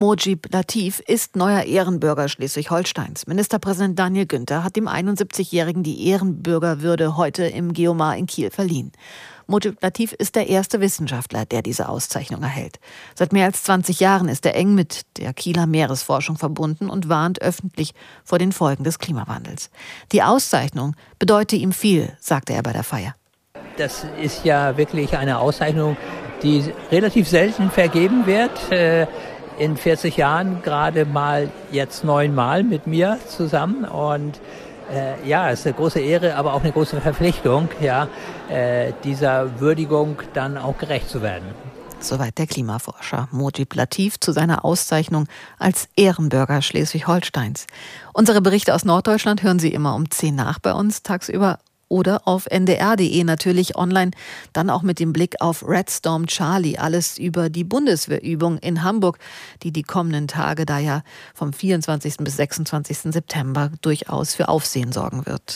Mojib Latif ist neuer Ehrenbürger Schleswig-Holsteins. Ministerpräsident Daniel Günther hat dem 71-Jährigen die Ehrenbürgerwürde heute im Geomar in Kiel verliehen. Mojib Latif ist der erste Wissenschaftler, der diese Auszeichnung erhält. Seit mehr als 20 Jahren ist er eng mit der Kieler Meeresforschung verbunden und warnt öffentlich vor den Folgen des Klimawandels. Die Auszeichnung bedeute ihm viel, sagte er bei der Feier. Das ist ja wirklich eine Auszeichnung, die relativ selten vergeben wird. In 40 Jahren gerade mal jetzt 9 Mal mit mir zusammen. Und es ist eine große Ehre, aber auch eine große Verpflichtung, dieser Würdigung dann auch gerecht zu werden. Soweit der Klimaforscher Mojib Latif zu seiner Auszeichnung als Ehrenbürger Schleswig-Holsteins. Unsere Berichte aus Norddeutschland hören Sie immer um 10 nach bei uns tagsüber oder auf ndr.de, natürlich online, dann auch mit dem Blick auf Red Storm Charlie. Alles über die Bundeswehrübung in Hamburg, die kommenden Tage da ja vom 24. bis 26. September durchaus für Aufsehen sorgen wird.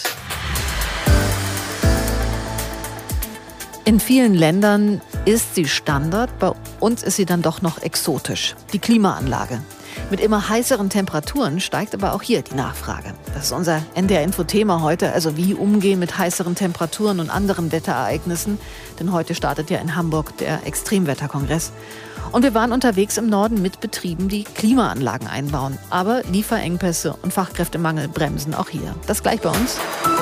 In vielen Ländern ist sie Standard, bei uns ist sie dann doch noch exotisch. Die Klimaanlage. Mit immer heißeren Temperaturen steigt aber auch hier die Nachfrage. Das ist unser NDR-Info-Thema heute, also wie umgehen mit heißeren Temperaturen und anderen Wetterereignissen. Denn heute startet ja in Hamburg der Extremwetterkongress. Und wir waren unterwegs im Norden mit Betrieben, die Klimaanlagen einbauen. Aber Lieferengpässe und Fachkräftemangel bremsen auch hier. Das gleich bei uns.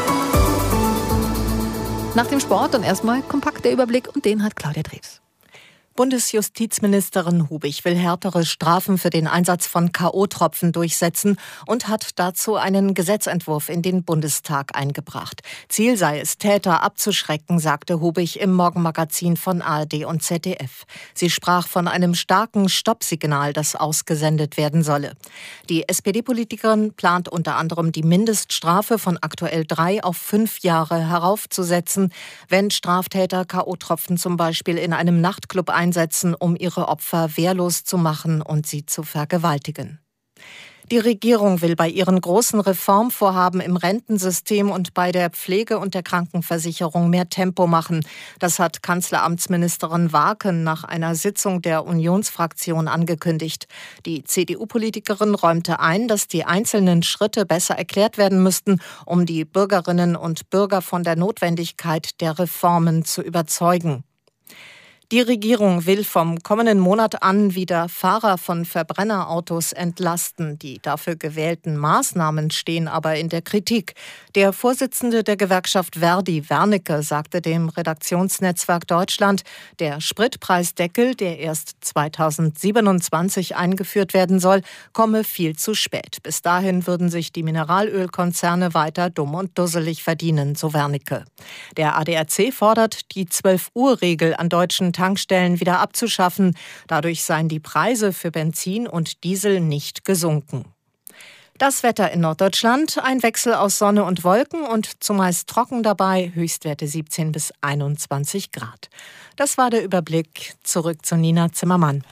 Nach dem Sport und erstmal kompakt der Überblick und den hat Claudia Drews. Bundesjustizministerin Hubig will härtere Strafen für den Einsatz von K.O.-Tropfen durchsetzen und hat dazu einen Gesetzentwurf in den Bundestag eingebracht. Ziel sei es, Täter abzuschrecken, sagte Hubig im Morgenmagazin von ARD und ZDF. Sie sprach von einem starken Stoppsignal, das ausgesendet werden solle. Die SPD-Politikerin plant unter anderem die Mindeststrafe von aktuell 3 auf 5 Jahre heraufzusetzen, wenn Straftäter K.O.-Tropfen zum Beispiel in einem Nachtclub einsetzen, um ihre Opfer wehrlos zu machen und sie zu vergewaltigen. Die Regierung will bei ihren großen Reformvorhaben im Rentensystem und bei der Pflege und der Krankenversicherung mehr Tempo machen. Das hat Kanzleramtsministerin Warken nach einer Sitzung der Unionsfraktion angekündigt. Die CDU-Politikerin räumte ein, dass die einzelnen Schritte besser erklärt werden müssten, um die Bürgerinnen und Bürger von der Notwendigkeit der Reformen zu überzeugen. Die Regierung will vom kommenden Monat an wieder Fahrer von Verbrennerautos entlasten. Die dafür gewählten Maßnahmen stehen aber in der Kritik. Der Vorsitzende der Gewerkschaft Verdi, Wernicke, sagte dem Redaktionsnetzwerk Deutschland, der Spritpreisdeckel, der erst 2027 eingeführt werden soll, komme viel zu spät. Bis dahin würden sich die Mineralölkonzerne weiter dumm und dusselig verdienen, so Wernicke. Der ADAC fordert, die 12-Uhr-Regel an deutschen Tankstellen wieder abzuschaffen. Dadurch seien die Preise für Benzin und Diesel nicht gesunken. Das Wetter in Norddeutschland, ein Wechsel aus Sonne und Wolken und zumeist trocken dabei, Höchstwerte 17 bis 21 Grad. Das war der Überblick. Zurück zu Nina Zimmermann.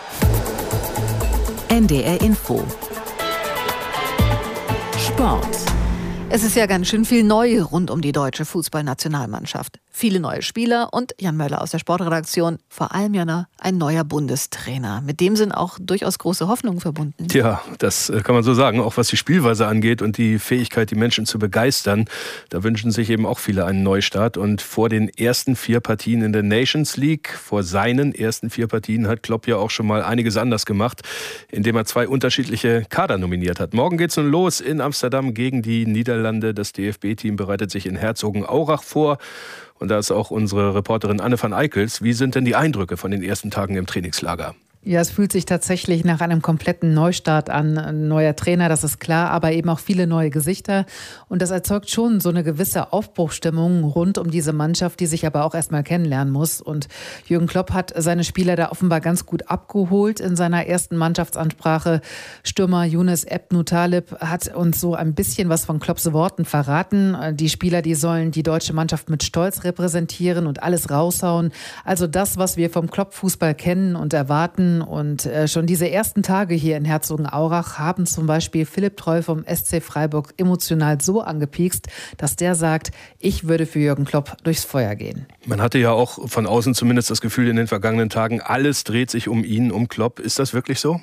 NDR Info. Sport. Es ist ja ganz schön viel neu rund um die deutsche Fußballnationalmannschaft. Viele neue Spieler und Jan Möller aus der Sportredaktion, vor allem ja ein neuer Bundestrainer. Mit dem sind auch durchaus große Hoffnungen verbunden. Tja, das kann man so sagen, auch was die Spielweise angeht und die Fähigkeit, die Menschen zu begeistern. Da wünschen sich eben auch viele einen Neustart. Und vor den ersten 4 Partien in der Nations League, vor seinen ersten 4 Partien, hat Klopp ja auch schon mal einiges anders gemacht, indem er 2 unterschiedliche Kader nominiert hat. Morgen geht's nun los in Amsterdam gegen die Niederlande. Das DFB-Team bereitet sich in Herzogenaurach vor. Und da ist auch unsere Reporterin Anne van Eickels. Wie sind denn die Eindrücke von den ersten Tagen im Trainingslager? Ja, es fühlt sich tatsächlich nach einem kompletten Neustart an. Ein neuer Trainer, das ist klar, aber eben auch viele neue Gesichter. Und das erzeugt schon so eine gewisse Aufbruchstimmung rund um diese Mannschaft, die sich aber auch erstmal kennenlernen muss. Und Jürgen Klopp hat seine Spieler da offenbar ganz gut abgeholt in seiner ersten Mannschaftsansprache. Stürmer Younes Ebn-Taleb hat uns so ein bisschen was von Klopps Worten verraten. Die Spieler, die sollen die deutsche Mannschaft mit Stolz repräsentieren und alles raushauen. Also das, was wir vom Klopp-Fußball kennen und erwarten. Und schon diese ersten Tage hier in Herzogenaurach haben zum Beispiel Philipp Treu vom SC Freiburg emotional so angepiekst, dass der sagt, ich würde für Jürgen Klopp durchs Feuer gehen. Man hatte ja auch von außen zumindest das Gefühl in den vergangenen Tagen, alles dreht sich um ihn, um Klopp. Ist das wirklich so?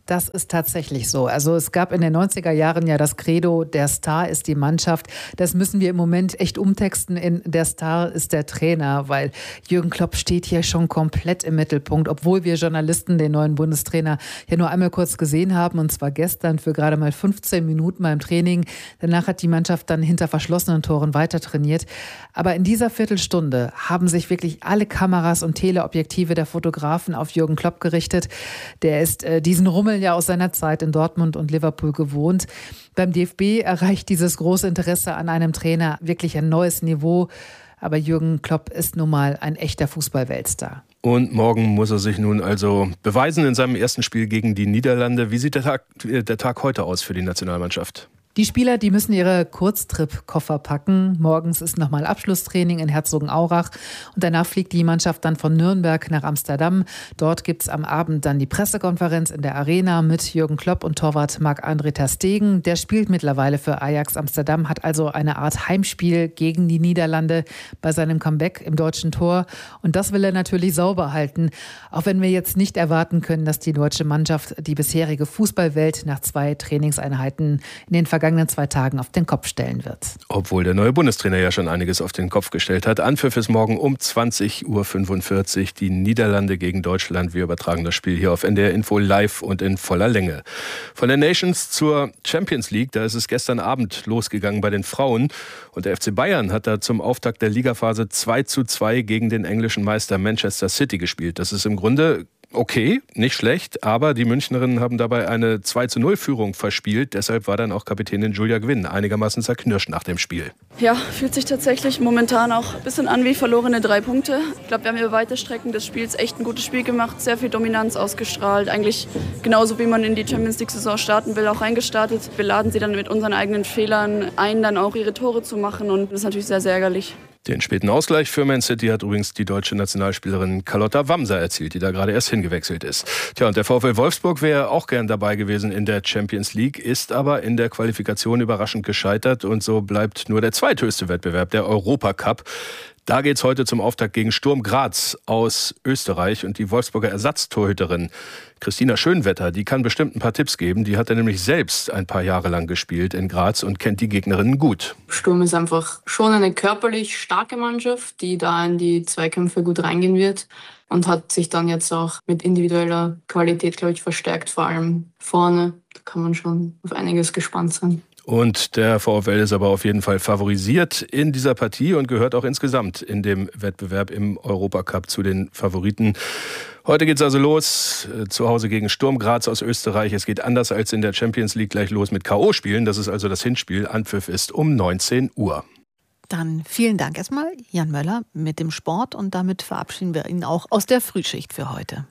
Das ist tatsächlich so. Also es gab in den 90er Jahren ja das Credo, der Star ist die Mannschaft. Das müssen wir im Moment echt umtexten in der Star ist der Trainer, weil Jürgen Klopp steht hier schon komplett im Mittelpunkt, obwohl wir Journalisten den neuen Bundestrainer ja nur einmal kurz gesehen haben, und zwar gestern für gerade mal 15 Minuten beim Training. Danach hat die Mannschaft dann hinter verschlossenen Toren weiter trainiert. Aber in dieser Viertelstunde haben sich wirklich alle Kameras und Teleobjektive der Fotografen auf Jürgen Klopp gerichtet. Der ist diesen Rummel ja aus seiner Zeit in Dortmund und Liverpool gewohnt. Beim DFB erreicht dieses große Interesse an einem Trainer wirklich ein neues Niveau. Aber Jürgen Klopp ist nun mal ein echter Fußball-Weltstar. Und morgen muss er sich nun also beweisen in seinem ersten Spiel gegen die Niederlande. Wie sieht der Tag heute aus für die Nationalmannschaft? Die Spieler, die müssen ihre Kurztrip-Koffer packen. Morgens ist nochmal Abschlusstraining in Herzogenaurach und danach fliegt die Mannschaft dann von Nürnberg nach Amsterdam. Dort gibt's am Abend dann die Pressekonferenz in der Arena mit Jürgen Klopp und Torwart Marc-André ter Stegen. Der spielt mittlerweile für Ajax Amsterdam, hat also eine Art Heimspiel gegen die Niederlande bei seinem Comeback im deutschen Tor. Und das will er natürlich sauber halten, auch wenn wir jetzt nicht erwarten können, dass die deutsche Mannschaft die bisherige Fußballwelt nach 2 Trainingseinheiten in den vergangenen 2 Tagen auf den Kopf stellen wird. Obwohl der neue Bundestrainer ja schon einiges auf den Kopf gestellt hat. Anpfiff ist morgen um 20:45 Uhr. Die Niederlande gegen Deutschland. Wir übertragen das Spiel hier auf NDR Info live und in voller Länge. Von der Nations zur Champions League. Da ist es gestern Abend losgegangen bei den Frauen. Und der FC Bayern hat da zum Auftakt der Ligaphase 2:2 gegen den englischen Meister Manchester City gespielt. Das ist im Grunde okay, nicht schlecht, aber die Münchnerinnen haben dabei eine 2:0-Führung verspielt. Deshalb war dann auch Kapitänin Julia Gwynn einigermaßen zerknirscht nach dem Spiel. Ja, fühlt sich tatsächlich momentan auch ein bisschen an wie verlorene 3 Punkte. Ich glaube, wir haben über weite Strecken des Spiels echt ein gutes Spiel gemacht, sehr viel Dominanz ausgestrahlt. Eigentlich genauso, wie man in die Champions-League-Saison starten will, auch reingestartet. Wir laden sie dann mit unseren eigenen Fehlern ein, dann auch ihre Tore zu machen, und das ist natürlich sehr, sehr ärgerlich. Den späten Ausgleich für Man City hat übrigens die deutsche Nationalspielerin Carlotta Wamser erzielt, die da gerade erst hingewechselt ist. Tja, und der VfL Wolfsburg wäre auch gern dabei gewesen in der Champions League, ist aber in der Qualifikation überraschend gescheitert und so bleibt nur der zweithöchste Wettbewerb, der Europacup. Da geht's heute zum Auftakt gegen Sturm Graz aus Österreich und die Wolfsburger Ersatztorhüterin Christina Schönwetter, die kann bestimmt ein paar Tipps geben. Die hat ja nämlich selbst ein paar Jahre lang gespielt in Graz und kennt die Gegnerinnen gut. Sturm ist einfach schon eine körperlich starke Mannschaft, die da in die Zweikämpfe gut reingehen wird und hat sich dann jetzt auch mit individueller Qualität, glaube ich, verstärkt, vor allem vorne. Da kann man schon auf einiges gespannt sein. Und der VfL ist aber auf jeden Fall favorisiert in dieser Partie und gehört auch insgesamt in dem Wettbewerb im Europacup zu den Favoriten. Heute geht's also los, zu Hause gegen Sturm Graz aus Österreich. Es geht anders als in der Champions League gleich los mit K.O.-Spielen. Das ist also das Hinspiel. Anpfiff ist um 19 Uhr. Dann vielen Dank erstmal, Jan Möller, mit dem Sport. Und damit verabschieden wir ihn auch aus der Frühschicht für heute.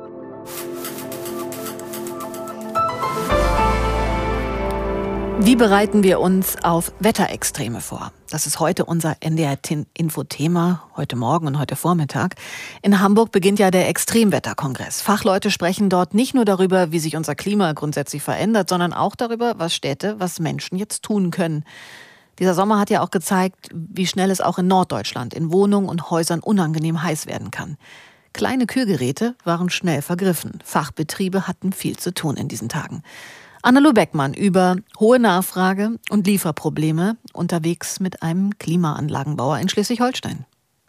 Wie bereiten wir uns auf Wetterextreme vor? Das ist heute unser NDR-Info-Thema, heute Morgen und heute Vormittag. In Hamburg beginnt ja der Extremwetterkongress. Fachleute sprechen dort nicht nur darüber, wie sich unser Klima grundsätzlich verändert, sondern auch darüber, was Städte, was Menschen jetzt tun können. Dieser Sommer hat ja auch gezeigt, wie schnell es auch in Norddeutschland in Wohnungen und Häusern unangenehm heiß werden kann. Kleine Kühlgeräte waren schnell vergriffen. Fachbetriebe hatten viel zu tun in diesen Tagen. Anna-Lu Beckmann über hohe Nachfrage und Lieferprobleme unterwegs mit einem Klimaanlagenbauer in Schleswig-Holstein.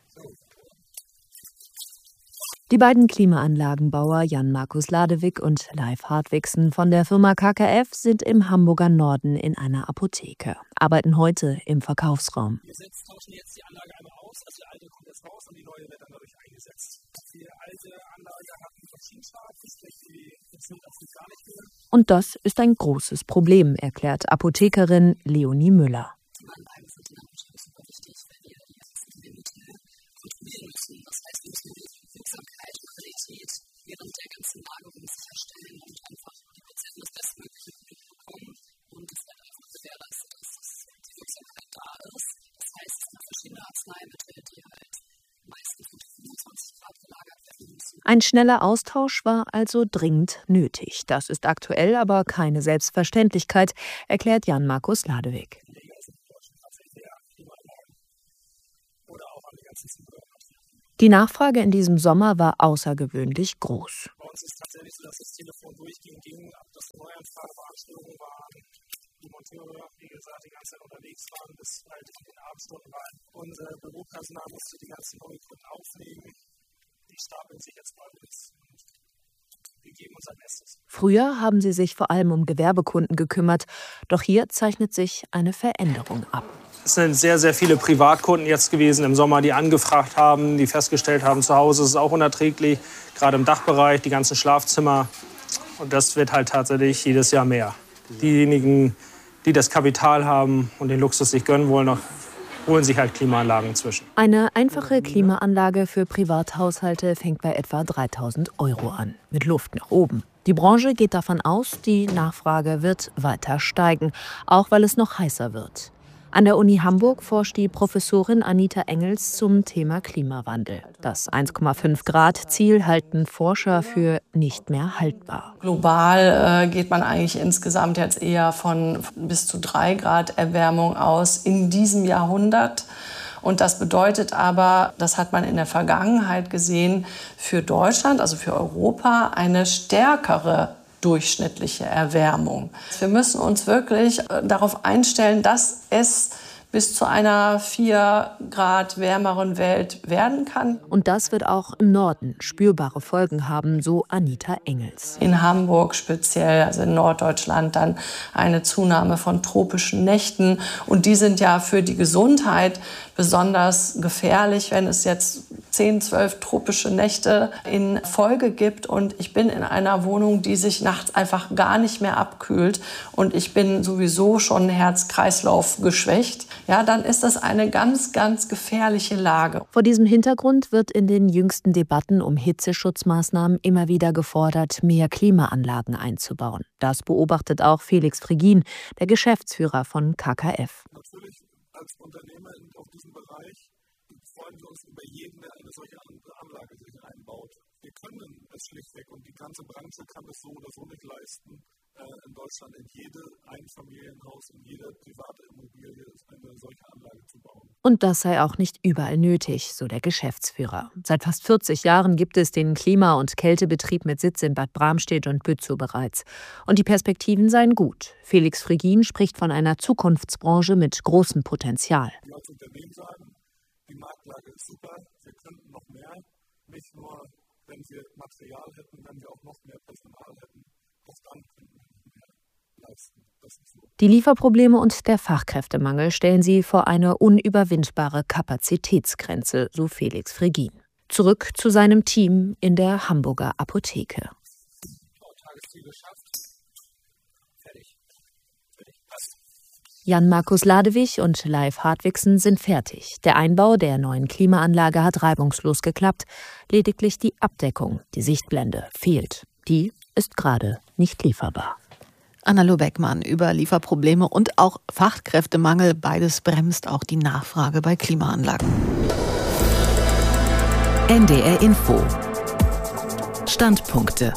Die beiden Klimaanlagenbauer Jan-Markus Ladewig und Leif Hartwigsen von der Firma KKF sind im Hamburger Norden in einer Apotheke, arbeiten heute im Verkaufsraum. Wir tauschen jetzt die Anlage einmal aus, also die alte kommt jetzt raus und die neue wird dann dadurch eingesetzt. Die alte Anlage hat einen Verschiebenstab, sprich die funktioniert absolut gar nicht mehr. Und das ist ein großes Problem, erklärt Apothekerin Leonie Müller. Die Anlagen sind in der Maschine super wichtig, weil wir die Limite kontrollieren müssen. Das heißt, wir müssen die Wirksamkeit und Qualität während der ganzen Lagerung sicherstellen und einfach die Patienten das bestmögliche Produkt bekommen. Und es wird einfach gewährleistet, dass die Wirksamkeit da ist. Das heißt, es sind verschiedene Arzneimittel, die halt meistens unter 25 Grad gelagert werden müssen. Ein schneller Austausch war also dringend nötig. Das ist aktuell aber keine Selbstverständlichkeit, erklärt Jan-Markus Ladewig. Die Nachfrage in diesem Sommer war außergewöhnlich groß. Bei uns ist tatsächlich so, dass das Telefon durchging, ab dass Neuanfragebeanstellungen waren, die Monteure, wie gesagt, die ganze Zeit unterwegs waren, bis halt in den Abendstunden rein. Unser Büropersonal musste die ganzen neuen Kunden aufnehmen. Die stapeln sich jetzt bald bis. Wir geben unser Bestes. Früher haben sie sich vor allem um Gewerbekunden gekümmert, doch hier zeichnet sich eine Veränderung ab. Es sind sehr, sehr viele Privatkunden jetzt gewesen im Sommer, die angefragt haben, die festgestellt haben, zu Hause ist es auch unerträglich, gerade im Dachbereich, die ganzen Schlafzimmer. Und das wird halt tatsächlich jedes Jahr mehr. Diejenigen, die das Kapital haben und den Luxus sich gönnen wollen, holen sich halt Klimaanlagen inzwischen. Eine einfache Klimaanlage für Privathaushalte fängt bei etwa 3.000 € an, mit Luft nach oben. Die Branche geht davon aus, die Nachfrage wird weiter steigen, auch weil es noch heißer wird. An der Uni Hamburg forscht die Professorin Anita Engels zum Thema Klimawandel. Das 1,5-Grad-Ziel halten Forscher für nicht mehr haltbar. Global geht man eigentlich insgesamt jetzt eher von bis zu 3 Grad Erwärmung aus in diesem Jahrhundert. Und das bedeutet aber, das hat man in der Vergangenheit gesehen, für Deutschland, also für Europa, eine stärkere durchschnittliche Erwärmung. Wir müssen uns wirklich darauf einstellen, dass es bis zu einer 4 Grad wärmeren Welt werden kann. Und das wird auch im Norden spürbare Folgen haben, so Anita Engels. In Hamburg speziell, also in Norddeutschland, dann eine Zunahme von tropischen Nächten. Und die sind ja für die Gesundheit besonders gefährlich, wenn es jetzt 10, 12 tropische Nächte in Folge gibt und ich bin in einer Wohnung, die sich nachts einfach gar nicht mehr abkühlt und ich bin sowieso schon Herz-Kreislauf geschwächt, ja, dann ist das eine ganz, ganz gefährliche Lage. Vor diesem Hintergrund wird in den jüngsten Debatten um Hitzeschutzmaßnahmen immer wieder gefordert, mehr Klimaanlagen einzubauen. Das beobachtet auch Felix Fregin, der Geschäftsführer von KKF. Natürlich als Unternehmer auf diesem Bereich freuen wir uns über jeden, der eine solche Anlage sich einbaut. Wir können es schlichtweg und die ganze Branche kann es so oder so nicht leisten, in Deutschland in jedem Einfamilienhaus, in jeder private Immobilie eine solche Anlage zu bauen. Und das sei auch nicht überall nötig, so der Geschäftsführer. Seit fast 40 Jahren gibt es den Klima- und Kältebetrieb mit Sitz in Bad Bramstedt und Bützow bereits. Und die Perspektiven seien gut. Felix Fregin spricht von einer Zukunftsbranche mit großem Potenzial. Wir als Unternehmen sagen, die Marktlage ist super, wir könnten noch mehr, nicht nur, wenn wir Material hätten, wenn wir auch noch mehr Personal hätten, auch dann könnten wir mehr leisten. Die Lieferprobleme und der Fachkräftemangel stellen sie vor eine unüberwindbare Kapazitätsgrenze, so Felix Fregin. Zurück zu seinem Team in der Hamburger Apotheke. Jan Markus Ladewig und Leif Hartwigsen sind fertig. Der Einbau der neuen Klimaanlage hat reibungslos geklappt. Lediglich die Abdeckung, die Sichtblende, fehlt. Die ist gerade nicht lieferbar. Anna Beckmann über Lieferprobleme und auch Fachkräftemangel. Beides bremst auch die Nachfrage bei Klimaanlagen. NDR Info. Standpunkte.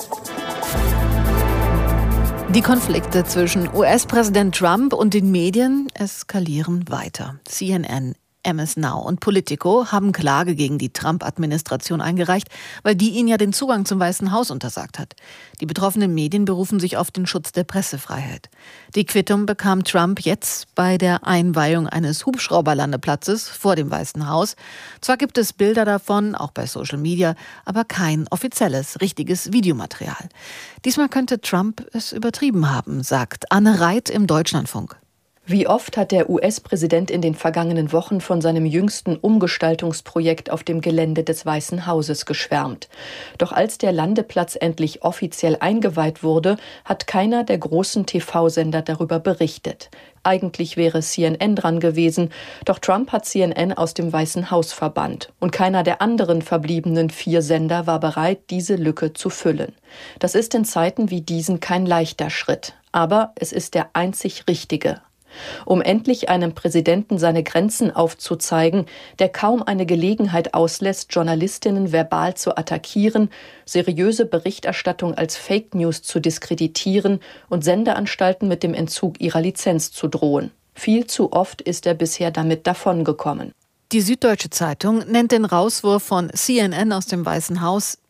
Die Konflikte zwischen US-Präsident Trump und den Medien eskalieren weiter. CNN, MS Now und Politico haben Klage gegen die Trump-Administration eingereicht, weil die ihnen ja den Zugang zum Weißen Haus untersagt hat. Die betroffenen Medien berufen sich auf den Schutz der Pressefreiheit. Die Quittung bekam Trump jetzt bei der Einweihung eines Hubschrauberlandeplatzes vor dem Weißen Haus. Zwar gibt es Bilder davon, auch bei Social Media, aber kein offizielles, richtiges Videomaterial. Diesmal könnte Trump es übertrieben haben, sagt Anne Reit im Deutschlandfunk. Wie oft hat der US-Präsident in den vergangenen Wochen von seinem jüngsten Umgestaltungsprojekt auf dem Gelände des Weißen Hauses geschwärmt. Doch als der Landeplatz endlich offiziell eingeweiht wurde, hat keiner der großen TV-Sender darüber berichtet. Eigentlich wäre CNN dran gewesen, doch Trump hat CNN aus dem Weißen Haus verbannt. Und keiner der anderen verbliebenen 4 Sender war bereit, diese Lücke zu füllen. Das ist in Zeiten wie diesen kein leichter Schritt. Aber es ist der einzig richtige. Um endlich einem Präsidenten seine Grenzen aufzuzeigen, der kaum eine Gelegenheit auslässt, Journalistinnen verbal zu attackieren, seriöse Berichterstattung als Fake News zu diskreditieren und Sendeanstalten mit dem Entzug ihrer Lizenz zu drohen. Viel zu oft ist er bisher damit davongekommen. Die Süddeutsche Zeitung nennt den Rauswurf von CNN aus dem Weißen Haus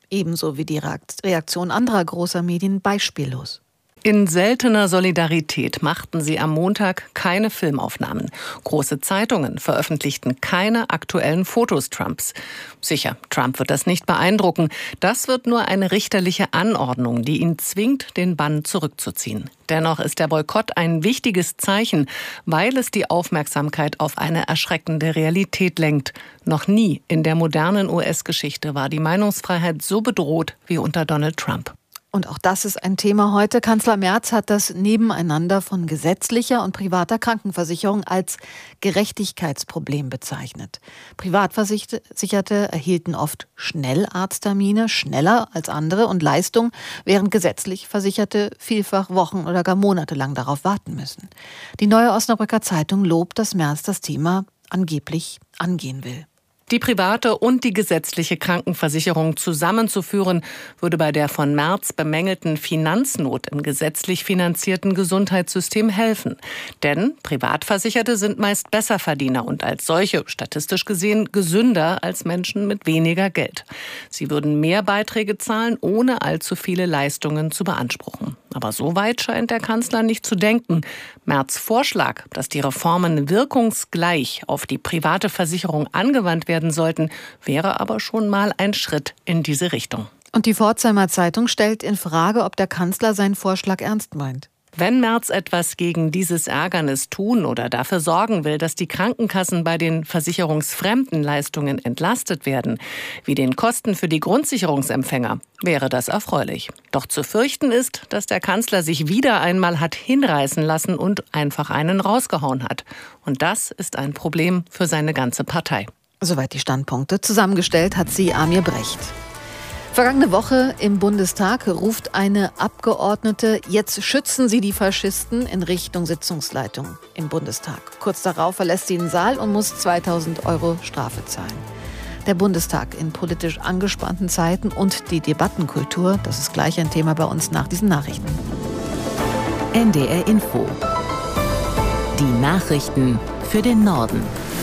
Ebenso wie die Reaktion anderer großer Medien beispiellos. In seltener Solidarität machten sie am Montag keine Filmaufnahmen. Große Zeitungen veröffentlichten keine aktuellen Fotos Trumps. Sicher, Trump wird das nicht beeindrucken. Das wird nur eine richterliche Anordnung, die ihn zwingt, den Bann zurückzuziehen. Dennoch ist der Boykott ein wichtiges Zeichen, weil es die Aufmerksamkeit auf eine erschreckende Realität lenkt. Noch nie in der modernen US-Geschichte war die Meinungsfreiheit so bedroht wie unter Donald Trump. Und auch das ist ein Thema heute. Kanzler Merz hat das Nebeneinander von gesetzlicher und privater Krankenversicherung als Gerechtigkeitsproblem bezeichnet. Privatversicherte erhielten oft Schnellarzttermine, schneller als andere und Leistung, während gesetzlich Versicherte vielfach Wochen oder gar monatelang darauf warten müssen. Die Neue Osnabrücker Zeitung lobt, dass Merz das Thema angeblich angehen will. Die private und die gesetzliche Krankenversicherung zusammenzuführen, würde bei der von Merz bemängelten Finanznot im gesetzlich finanzierten Gesundheitssystem helfen. Denn Privatversicherte sind meist Besserverdiener und als solche, statistisch gesehen, gesünder als Menschen mit weniger Geld. Sie würden mehr Beiträge zahlen, ohne allzu viele Leistungen zu beanspruchen. Aber so weit scheint der Kanzler nicht zu denken. Merz' Vorschlag, dass die Reformen wirkungsgleich auf die private Versicherung angewandt werden sollten, wäre aber schon mal ein Schritt in diese Richtung. Und die Pforzheimer Zeitung stellt in Frage, ob der Kanzler seinen Vorschlag ernst meint. Wenn Merz etwas gegen dieses Ärgernis tun oder dafür sorgen will, dass die Krankenkassen bei den versicherungsfremden Leistungen entlastet werden, wie den Kosten für die Grundsicherungsempfänger, wäre das erfreulich. Doch zu fürchten ist, dass der Kanzler sich wieder einmal hat hinreißen lassen und einfach einen rausgehauen hat. Und das ist ein Problem für seine ganze Partei. Soweit die Standpunkte. Zusammengestellt hat sie Amir Brecht. Vergangene Woche im Bundestag ruft eine Abgeordnete, jetzt schützen Sie die Faschisten, in Richtung Sitzungsleitung im Bundestag. Kurz darauf verlässt sie den Saal und muss 2.000 € Strafe zahlen. Der Bundestag in politisch angespannten Zeiten und die Debattenkultur, das ist gleich ein Thema bei uns nach diesen Nachrichten. NDR Info. Die Nachrichten für den Norden.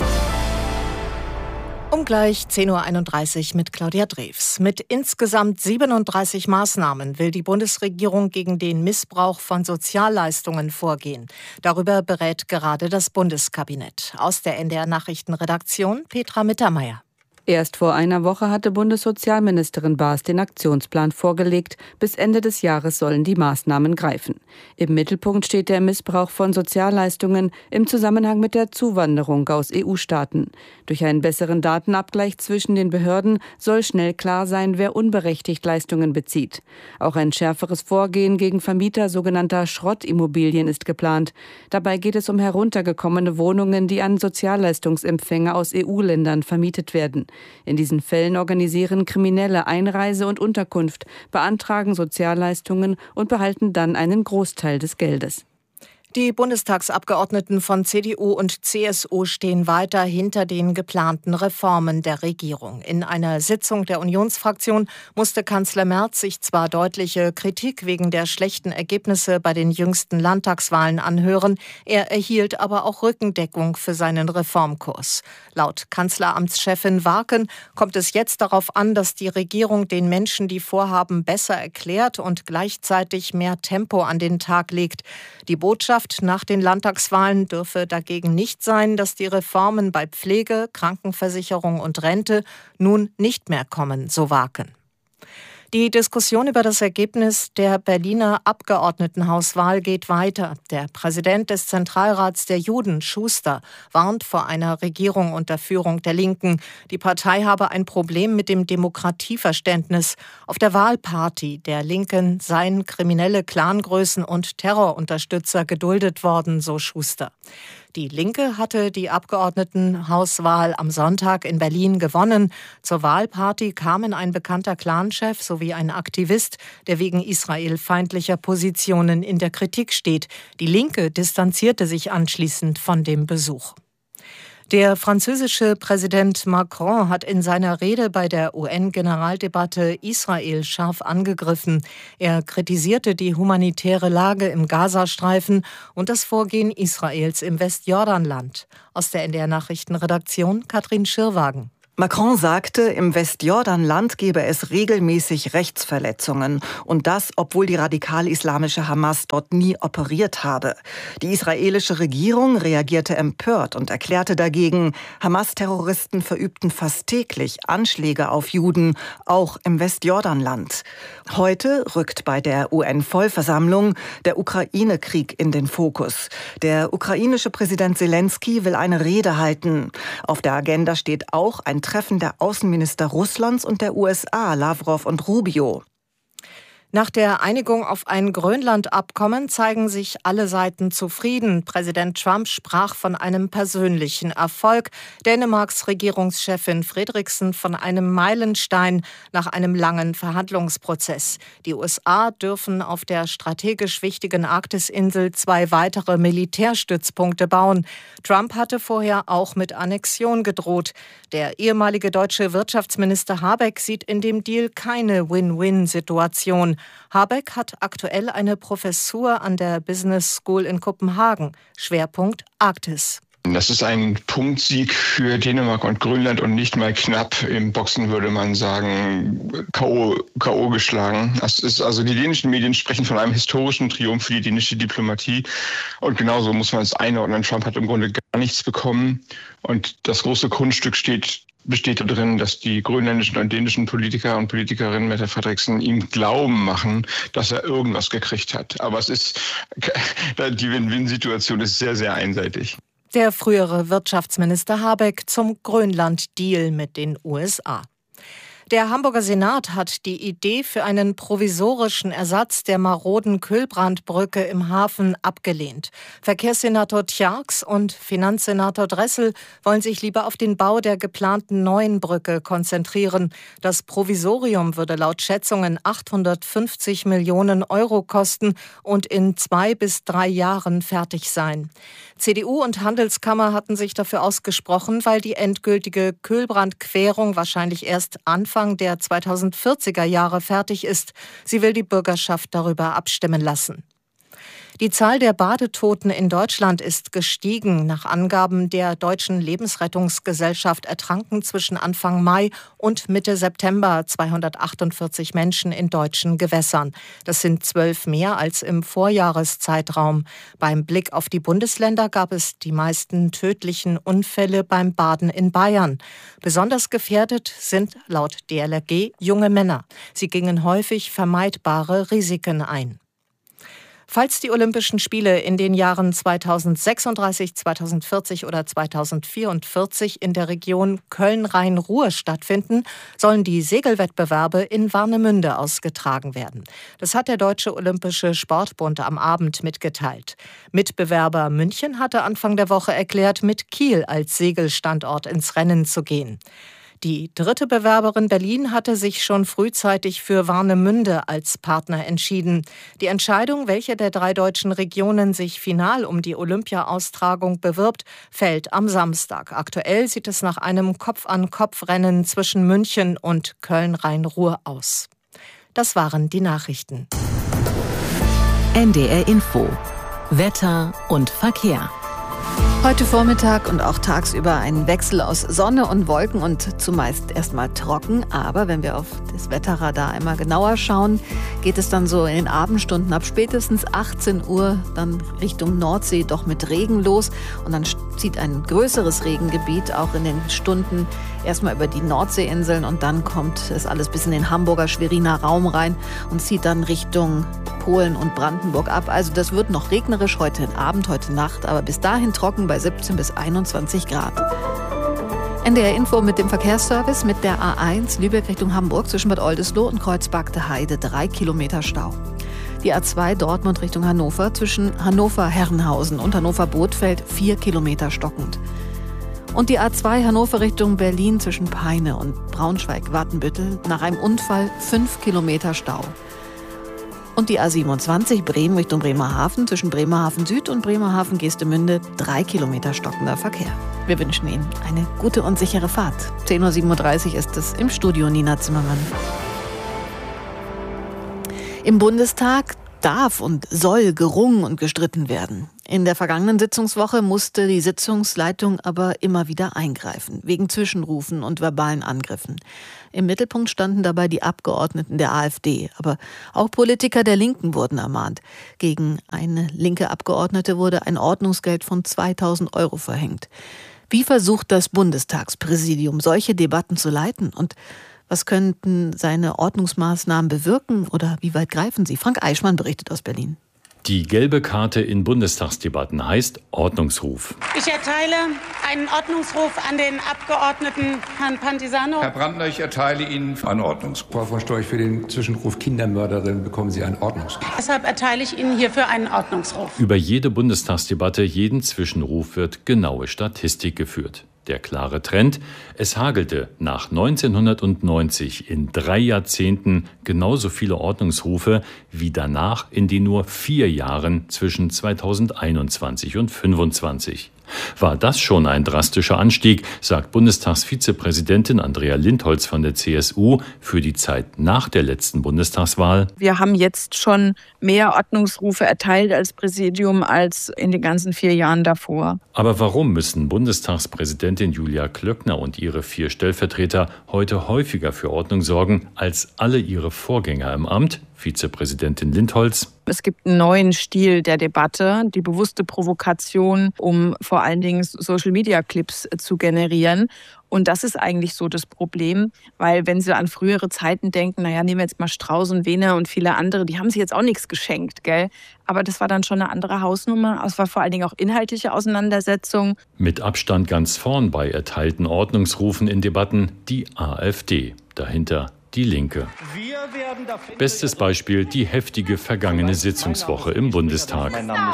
Um gleich 10.31 Uhr mit Claudia Drews. Mit insgesamt 37 Maßnahmen will die Bundesregierung gegen den Missbrauch von Sozialleistungen vorgehen. Darüber berät gerade das Bundeskabinett. Aus der NDR Nachrichtenredaktion Petra Mittermeier. Erst vor einer Woche hatte Bundessozialministerin Baas den Aktionsplan vorgelegt. Bis Ende des Jahres sollen die Maßnahmen greifen. Im Mittelpunkt steht der Missbrauch von Sozialleistungen im Zusammenhang mit der Zuwanderung aus EU-Staaten. Durch einen besseren Datenabgleich zwischen den Behörden soll schnell klar sein, wer unberechtigt Leistungen bezieht. Auch ein schärferes Vorgehen gegen Vermieter sogenannter Schrottimmobilien ist geplant. Dabei geht es um heruntergekommene Wohnungen, die an Sozialleistungsempfänger aus EU-Ländern vermietet werden. In diesen Fällen organisieren Kriminelle Einreise und Unterkunft, beantragen Sozialleistungen und behalten dann einen Großteil des Geldes. Die Bundestagsabgeordneten von CDU und CSU stehen weiter hinter den geplanten Reformen der Regierung. In einer Sitzung der Unionsfraktion musste Kanzler Merz sich zwar deutliche Kritik wegen der schlechten Ergebnisse bei den jüngsten Landtagswahlen anhören, er erhielt aber auch Rückendeckung für seinen Reformkurs. Laut Kanzleramtschefin Warken kommt es jetzt darauf an, dass die Regierung den Menschen die Vorhaben besser erklärt und gleichzeitig mehr Tempo an den Tag legt. Die Botschaft nach den Landtagswahlen dürfe dagegen nicht sein, dass die Reformen bei Pflege, Krankenversicherung und Rente nun nicht mehr kommen, so Warken. Die Diskussion über das Ergebnis der Berliner Abgeordnetenhauswahl geht weiter. Der Präsident des Zentralrats der Juden, Schuster, warnt vor einer Regierung unter Führung der Linken. Die Partei habe ein Problem mit dem Demokratieverständnis. Auf der Wahlparty der Linken seien kriminelle Clangrößen und Terrorunterstützer geduldet worden, so Schuster. Die Linke hatte die Abgeordnetenhauswahl am Sonntag in Berlin gewonnen. Zur Wahlparty kamen ein bekannter Clanchef sowie ein Aktivist, der wegen israelfeindlicher Positionen in der Kritik steht. Die Linke distanzierte sich anschließend von dem Besuch. Der französische Präsident Macron hat in seiner Rede bei der UN-Generaldebatte Israel scharf angegriffen. Er kritisierte die humanitäre Lage im Gazastreifen und das Vorgehen Israels im Westjordanland. Aus der NDR Nachrichtenredaktion Katrin Schirwagen. Macron sagte, im Westjordanland gebe es regelmäßig Rechtsverletzungen. Und das, obwohl die radikal-islamische Hamas dort nie operiert habe. Die israelische Regierung reagierte empört und erklärte dagegen, Hamas-Terroristen verübten fast täglich Anschläge auf Juden, auch im Westjordanland. Heute rückt bei der UN-Vollversammlung der Ukraine-Krieg in den Fokus. Der ukrainische Präsident Zelensky will eine Rede halten. Auf der Agenda steht auch ein Treffen der Außenminister Russlands und der USA, Lavrov und Rubio. Nach der Einigung auf ein Grönland-Abkommen zeigen sich alle Seiten zufrieden. Präsident Trump sprach von einem persönlichen Erfolg. Dänemarks Regierungschefin Frederiksen von einem Meilenstein nach einem langen Verhandlungsprozess. Die USA dürfen auf der strategisch wichtigen Arktisinsel 2 weitere Militärstützpunkte bauen. Trump hatte vorher auch mit Annexion gedroht. Der ehemalige deutsche Wirtschaftsminister Habeck sieht in dem Deal keine Win-Win-Situation. Habeck hat aktuell eine Professur an der Business School in Kopenhagen. Schwerpunkt Arktis. Das ist ein Punktsieg für Dänemark und Grönland und nicht mal knapp. Im Boxen würde man sagen, K.O. geschlagen. Also die dänischen Medien sprechen von einem historischen Triumph für die dänische Diplomatie. Und genauso muss man es einordnen. Trump hat im Grunde gar nichts bekommen. Und das große Kunststück besteht darin, dass die grönländischen und dänischen Politiker und Politikerinnen Mette Frederiksen ihm Glauben machen, dass er irgendwas gekriegt hat. Aber die Win-Win-Situation ist sehr, sehr einseitig. Der frühere Wirtschaftsminister Habeck zum Grönland-Deal mit den USA. Der Hamburger Senat hat die Idee für einen provisorischen Ersatz der maroden Kühlbrandbrücke im Hafen abgelehnt. Verkehrssenator Tjarks und Finanzsenator Dressel wollen sich lieber auf den Bau der geplanten neuen Brücke konzentrieren. Das Provisorium würde laut Schätzungen 850 Millionen Euro kosten und in 2 bis 3 Jahren fertig sein. CDU und Handelskammer hatten sich dafür ausgesprochen, weil die endgültige Kühlbrandquerung wahrscheinlich erst Anfang der 2040er Jahre fertig ist. Sie will die Bürgerschaft darüber abstimmen lassen. Die Zahl der Badetoten in Deutschland ist gestiegen. Nach Angaben der Deutschen Lebensrettungsgesellschaft ertranken zwischen Anfang Mai und Mitte September 248 Menschen in deutschen Gewässern. Das sind 12 mehr als im Vorjahreszeitraum. Beim Blick auf die Bundesländer gab es die meisten tödlichen Unfälle beim Baden in Bayern. Besonders gefährdet sind laut DLRG junge Männer. Sie gingen häufig vermeidbare Risiken ein. Falls die Olympischen Spiele in den Jahren 2036, 2040 oder 2044 in der Region Köln-Rhein-Ruhr stattfinden, sollen die Segelwettbewerbe in Warnemünde ausgetragen werden. Das hat der Deutsche Olympische Sportbund am Abend mitgeteilt. Mitbewerber München hatte Anfang der Woche erklärt, mit Kiel als Segelstandort ins Rennen zu gehen. Die dritte Bewerberin Berlin hatte sich schon frühzeitig für Warnemünde als Partner entschieden. Die Entscheidung, welche der 3 deutschen Regionen sich final um die Olympia-Austragung bewirbt, fällt am Samstag. Aktuell sieht es nach einem Kopf-an-Kopf-Rennen zwischen München und Köln-Rhein-Ruhr aus. Das waren die Nachrichten. NDR Info. Wetter und Verkehr. Heute Vormittag und auch tagsüber ein Wechsel aus Sonne und Wolken und zumeist erstmal trocken. Aber wenn wir auf das Wetterradar einmal genauer schauen, geht es dann so in den Abendstunden ab spätestens 18 Uhr dann Richtung Nordsee doch mit Regen los. Und dann zieht ein größeres Regengebiet auch in den Stunden erstmal über die Nordseeinseln und dann kommt es alles bis in den Hamburger Schweriner Raum rein und zieht dann Richtung Polen und Brandenburg ab. Also das wird noch regnerisch heute Abend, heute Nacht, aber bis dahin trocken bei 17 bis 21 Grad. NDR Info mit dem Verkehrsservice mit der A1 Lübeck Richtung Hamburg zwischen Bad Oldesloe und Kreuzbergte Heide 3 Kilometer Stau. Die A2 Dortmund Richtung Hannover zwischen Hannover-Herrenhausen und Hannover-Bothfeld 4 Kilometer stockend. Und die A2 Hannover Richtung Berlin zwischen Peine und Braunschweig-Watenbüttel nach einem Unfall 5 Kilometer Stau. Und die A27 Bremen Richtung Bremerhaven zwischen Bremerhaven Süd und Bremerhaven Geestemünde 3 Kilometer stockender Verkehr. Wir wünschen Ihnen eine gute und sichere Fahrt. 10.37 Uhr ist es im Studio Nina Zimmermann. Im Bundestag, darf und soll gerungen und gestritten werden. In der vergangenen Sitzungswoche musste die Sitzungsleitung aber immer wieder eingreifen, wegen Zwischenrufen und verbalen Angriffen. Im Mittelpunkt standen dabei die Abgeordneten der AfD, aber auch Politiker der Linken wurden ermahnt. Gegen eine linke Abgeordnete wurde ein Ordnungsgeld von 2.000 € verhängt. Wie versucht das Bundestagspräsidium, solche Debatten zu leiten? Und was könnten seine Ordnungsmaßnahmen bewirken oder wie weit greifen sie? Frank Eichmann berichtet aus Berlin. Die gelbe Karte in Bundestagsdebatten heißt Ordnungsruf. Ich erteile einen Ordnungsruf an den Abgeordneten Herrn Pantisano. Herr Brandner, ich erteile Ihnen einen Ordnungsruf. Frau von Storch, für den Zwischenruf Kindermörderin bekommen Sie einen Ordnungsruf. Deshalb erteile ich Ihnen hierfür einen Ordnungsruf. Über jede Bundestagsdebatte, jeden Zwischenruf wird genaue Statistik geführt. Der klare Trend: Es hagelte nach 1990 in 3 Jahrzehnten genauso viele Ordnungsrufe wie danach in den nur 4 Jahren zwischen 2021 und 2025. War das schon ein drastischer Anstieg, sagt Bundestagsvizepräsidentin Andrea Lindholz von der CSU für die Zeit nach der letzten Bundestagswahl. Wir haben jetzt schon mehr Ordnungsrufe erteilt als Präsidium als in den ganzen 4 Jahren davor. Aber warum müssen Bundestagspräsidentin Julia Klöckner und ihre 4 Stellvertreter heute häufiger für Ordnung sorgen als alle ihre Vorgänger im Amt? Vizepräsidentin Lindholz. Es gibt einen neuen Stil der Debatte, die bewusste Provokation, um vor allen Dingen Social-Media-Clips zu generieren. Und das ist eigentlich so das Problem, weil wenn Sie an frühere Zeiten denken, nehmen wir jetzt mal Strauß und Wehner und viele andere, die haben sich jetzt auch nichts geschenkt, gell? Aber das war dann schon eine andere Hausnummer. Es war vor allen Dingen auch inhaltliche Auseinandersetzung. Mit Abstand ganz vorn bei erteilten Ordnungsrufen in Debatten die AfD. Dahinter die Linke. Bestes Beispiel die heftige vergangene Sitzungswoche im Bundestag.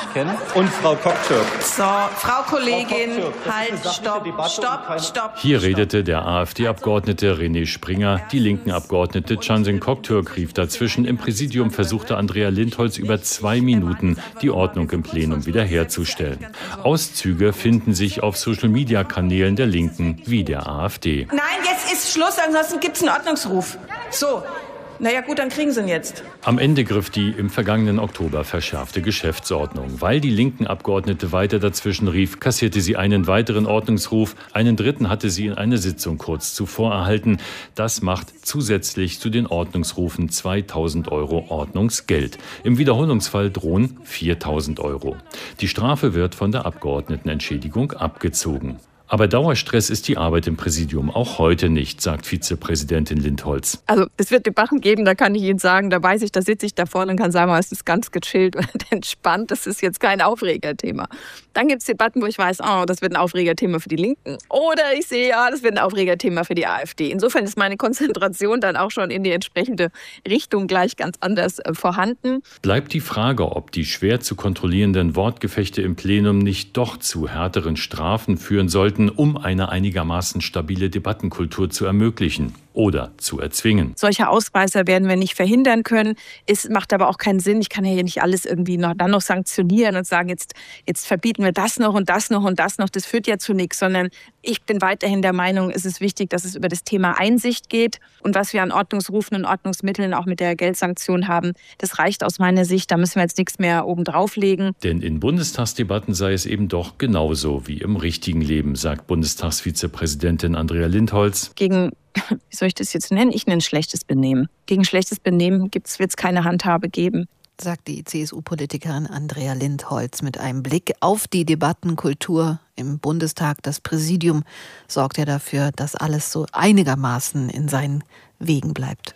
Und Frau Koktürk. So, Frau Kollegin, halt, stopp. Hier redete der AfD-Abgeordnete René Springer, die linken Abgeordnete Cansin Koktürk rief dazwischen. Im Präsidium versuchte Andrea Lindholz über 2 Minuten die Ordnung im Plenum wiederherzustellen. Auszüge finden sich auf Social-Media-Kanälen der Linken wie der AfD. Nein, jetzt ist Schluss, ansonsten gibt es einen Ordnungsruf. So, naja gut, dann kriegen Sie ihn jetzt. Am Ende griff die im vergangenen Oktober verschärfte Geschäftsordnung. Weil die linken Abgeordnete weiter dazwischen rief, kassierte sie einen weiteren Ordnungsruf. Einen dritten hatte sie in einer Sitzung kurz zuvor erhalten. Das macht zusätzlich zu den Ordnungsrufen 2.000 € Ordnungsgeld. Im Wiederholungsfall drohen 4.000 €. Die Strafe wird von der Abgeordnetenentschädigung abgezogen. Aber Dauerstress ist die Arbeit im Präsidium auch heute nicht, sagt Vizepräsidentin Lindholz. Also es wird Debatten geben, da kann ich Ihnen sagen, da weiß ich, da sitze ich da vorne und kann sagen, es ist ganz gechillt und entspannt, das ist jetzt kein Aufregerthema. Dann gibt es Debatten, wo ich weiß, das wird ein Aufregerthema für die Linken. Oder ich sehe, das wird ein Aufregerthema für die AfD. Insofern ist meine Konzentration dann auch schon in die entsprechende Richtung gleich ganz anders vorhanden. Bleibt die Frage, ob die schwer zu kontrollierenden Wortgefechte im Plenum nicht doch zu härteren Strafen führen sollten, um eine einigermaßen stabile Debattenkultur zu ermöglichen oder zu erzwingen. Solche Ausreißer werden wir nicht verhindern können. Es macht aber auch keinen Sinn. Ich kann ja hier nicht alles irgendwie dann noch sanktionieren und sagen, jetzt verbieten wir das noch und das noch und das noch. Das führt ja zu nichts, sondern ich bin weiterhin der Meinung, es ist wichtig, dass es über das Thema Einsicht geht. Und was wir an Ordnungsrufen und Ordnungsmitteln auch mit der Geldsanktion haben, das reicht aus meiner Sicht. Da müssen wir jetzt nichts mehr oben drauflegen. Denn in Bundestagsdebatten sei es eben doch genauso wie im richtigen Leben, sagt Bundestagsvizepräsidentin Andrea Lindholz. Gegen, wie soll ich das jetzt nennen? Ich nenne es schlechtes Benehmen. Gegen schlechtes Benehmen wird es keine Handhabe geben, sagt die CSU-Politikerin Andrea Lindholz mit einem Blick auf die Debattenkultur im Bundestag. Das Präsidium sorgt ja dafür, dass alles so einigermaßen in seinen Wegen bleibt.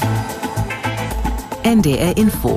NDR Info.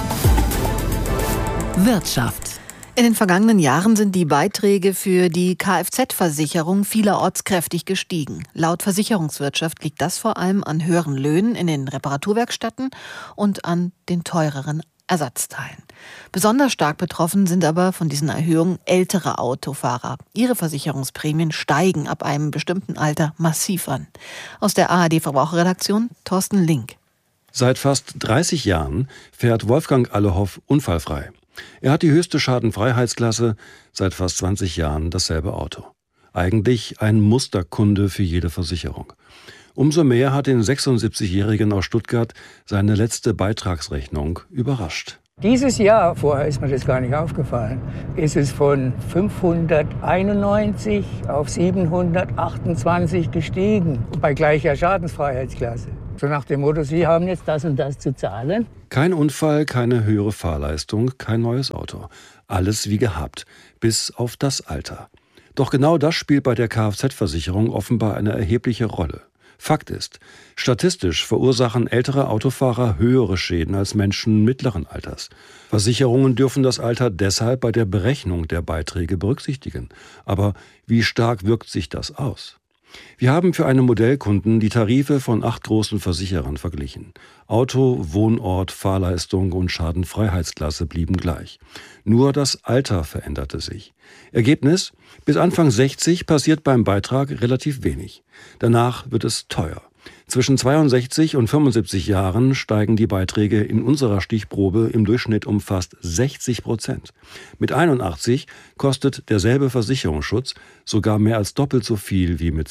Wirtschaft. In den vergangenen Jahren sind die Beiträge für die Kfz-Versicherung vielerorts kräftig gestiegen. Laut Versicherungswirtschaft liegt das vor allem an höheren Löhnen in den Reparaturwerkstätten und an den teureren Ersatzteilen. Besonders stark betroffen sind aber von diesen Erhöhungen ältere Autofahrer. Ihre Versicherungsprämien steigen ab einem bestimmten Alter massiv an. Aus der ARD-Verbraucherredaktion Thorsten Link. Seit fast 30 Jahren fährt Wolfgang Allehoff unfallfrei. Er hat die höchste Schadenfreiheitsklasse, seit fast 20 Jahren dasselbe Auto. Eigentlich ein Musterkunde für jede Versicherung. Umso mehr hat den 76-Jährigen aus Stuttgart seine letzte Beitragsrechnung überrascht. Dieses Jahr, vorher ist mir das gar nicht aufgefallen, ist es von 591 auf 728 gestiegen, bei gleicher Schadensfreiheitsklasse. So nach dem Motto, Sie haben jetzt das und das zu zahlen. Kein Unfall, keine höhere Fahrleistung, kein neues Auto. Alles wie gehabt, bis auf das Alter. Doch genau das spielt bei der Kfz-Versicherung offenbar eine erhebliche Rolle. Fakt ist, statistisch verursachen ältere Autofahrer höhere Schäden als Menschen mittleren Alters. Versicherungen dürfen das Alter deshalb bei der Berechnung der Beiträge berücksichtigen. Aber wie stark wirkt sich das aus? Wir haben für einen Modellkunden die Tarife von 8 großen Versicherern verglichen. Auto, Wohnort, Fahrleistung und Schadenfreiheitsklasse blieben gleich. Nur das Alter veränderte sich. Ergebnis: Bis Anfang 60 passiert beim Beitrag relativ wenig. Danach wird es teuer. Zwischen 62 und 75 Jahren steigen die Beiträge in unserer Stichprobe im Durchschnitt um fast 60%. Mit 81 kostet derselbe Versicherungsschutz sogar mehr als doppelt so viel wie mit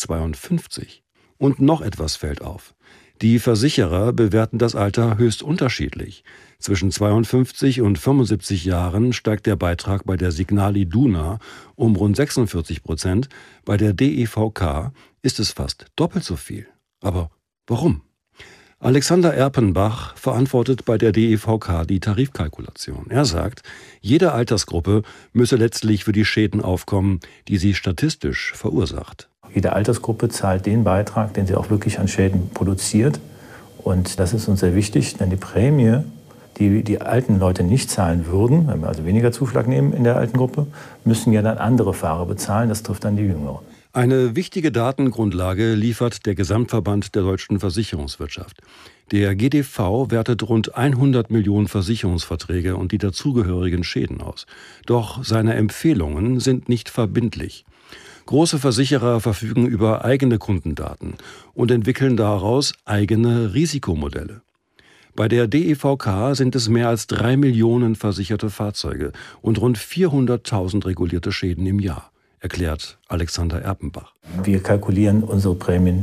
52. Und noch etwas fällt auf. Die Versicherer bewerten das Alter höchst unterschiedlich. Zwischen 52 und 75 Jahren steigt der Beitrag bei der Signal Iduna um rund 46%. Bei der DEVK ist es fast doppelt so viel. Aber warum? Alexander Erpenbach verantwortet bei der DEVK die Tarifkalkulation. Er sagt, jede Altersgruppe müsse letztlich für die Schäden aufkommen, die sie statistisch verursacht. Jede Altersgruppe zahlt den Beitrag, den sie auch wirklich an Schäden produziert. Und das ist uns sehr wichtig, denn die Prämie, die die alten Leute nicht zahlen würden, wenn wir also weniger Zuschlag nehmen in der alten Gruppe, müssen ja dann andere Fahrer bezahlen. Das trifft dann die Jüngeren. Eine wichtige Datengrundlage liefert der Gesamtverband der deutschen Versicherungswirtschaft. Der GDV wertet rund 100 Millionen Versicherungsverträge und die dazugehörigen Schäden aus. Doch seine Empfehlungen sind nicht verbindlich. Große Versicherer verfügen über eigene Kundendaten und entwickeln daraus eigene Risikomodelle. Bei der DEVK sind es mehr als 3 Millionen versicherte Fahrzeuge und rund 400.000 regulierte Schäden im Jahr, erklärt Alexander Erpenbach. Wir kalkulieren unsere Prämien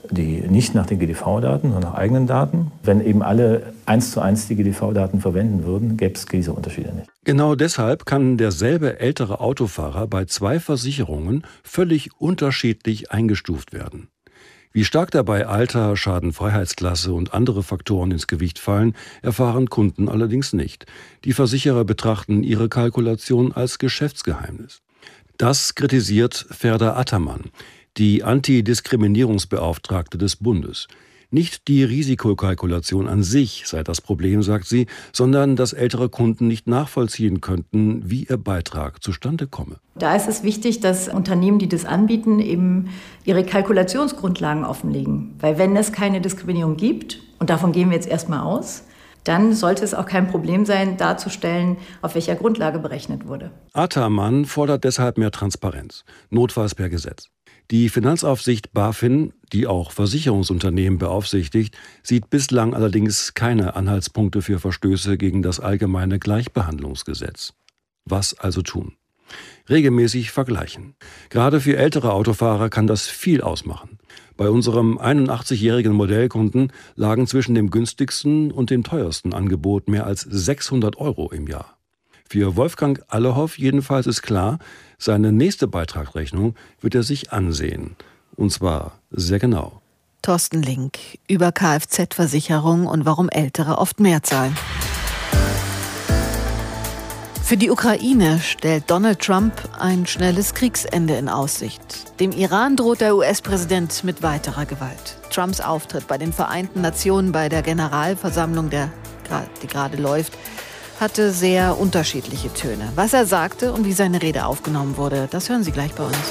nicht nach den GDV-Daten, sondern nach eigenen Daten. Wenn eben alle 1:1 die GDV-Daten verwenden würden, gäbe es diese Unterschiede nicht. Genau deshalb kann derselbe ältere Autofahrer bei 2 Versicherungen völlig unterschiedlich eingestuft werden. Wie stark dabei Alter, Schadenfreiheitsklasse und andere Faktoren ins Gewicht fallen, erfahren Kunden allerdings nicht. Die Versicherer betrachten ihre Kalkulation als Geschäftsgeheimnis. Das kritisiert Ferda Attermann, die Antidiskriminierungsbeauftragte des Bundes. Nicht die Risikokalkulation an sich sei das Problem, sagt sie, sondern dass ältere Kunden nicht nachvollziehen könnten, wie ihr Beitrag zustande komme. Da ist es wichtig, dass Unternehmen, die das anbieten, eben ihre Kalkulationsgrundlagen offenlegen. Weil wenn es keine Diskriminierung gibt, und davon gehen wir jetzt erstmal aus, dann sollte es auch kein Problem sein, darzustellen, auf welcher Grundlage berechnet wurde. Attermann fordert deshalb mehr Transparenz, notfalls per Gesetz. Die Finanzaufsicht BaFin, die auch Versicherungsunternehmen beaufsichtigt, sieht bislang allerdings keine Anhaltspunkte für Verstöße gegen das allgemeine Gleichbehandlungsgesetz. Was also tun? Regelmäßig vergleichen. Gerade für ältere Autofahrer kann das viel ausmachen. Bei unserem 81-jährigen Modellkunden lagen zwischen dem günstigsten und dem teuersten Angebot mehr als 600 € im Jahr. Für Wolfgang Allehoff jedenfalls ist klar, seine nächste Beitragsrechnung wird er sich ansehen. Und zwar sehr genau. Thorsten Link über Kfz-Versicherung und warum Ältere oft mehr zahlen. Für die Ukraine stellt Donald Trump ein schnelles Kriegsende in Aussicht. Dem Iran droht der US-Präsident mit weiterer Gewalt. Trumps Auftritt bei den Vereinten Nationen bei der Generalversammlung, die gerade läuft, hatte sehr unterschiedliche Töne. Was er sagte und wie seine Rede aufgenommen wurde, das hören Sie gleich bei uns.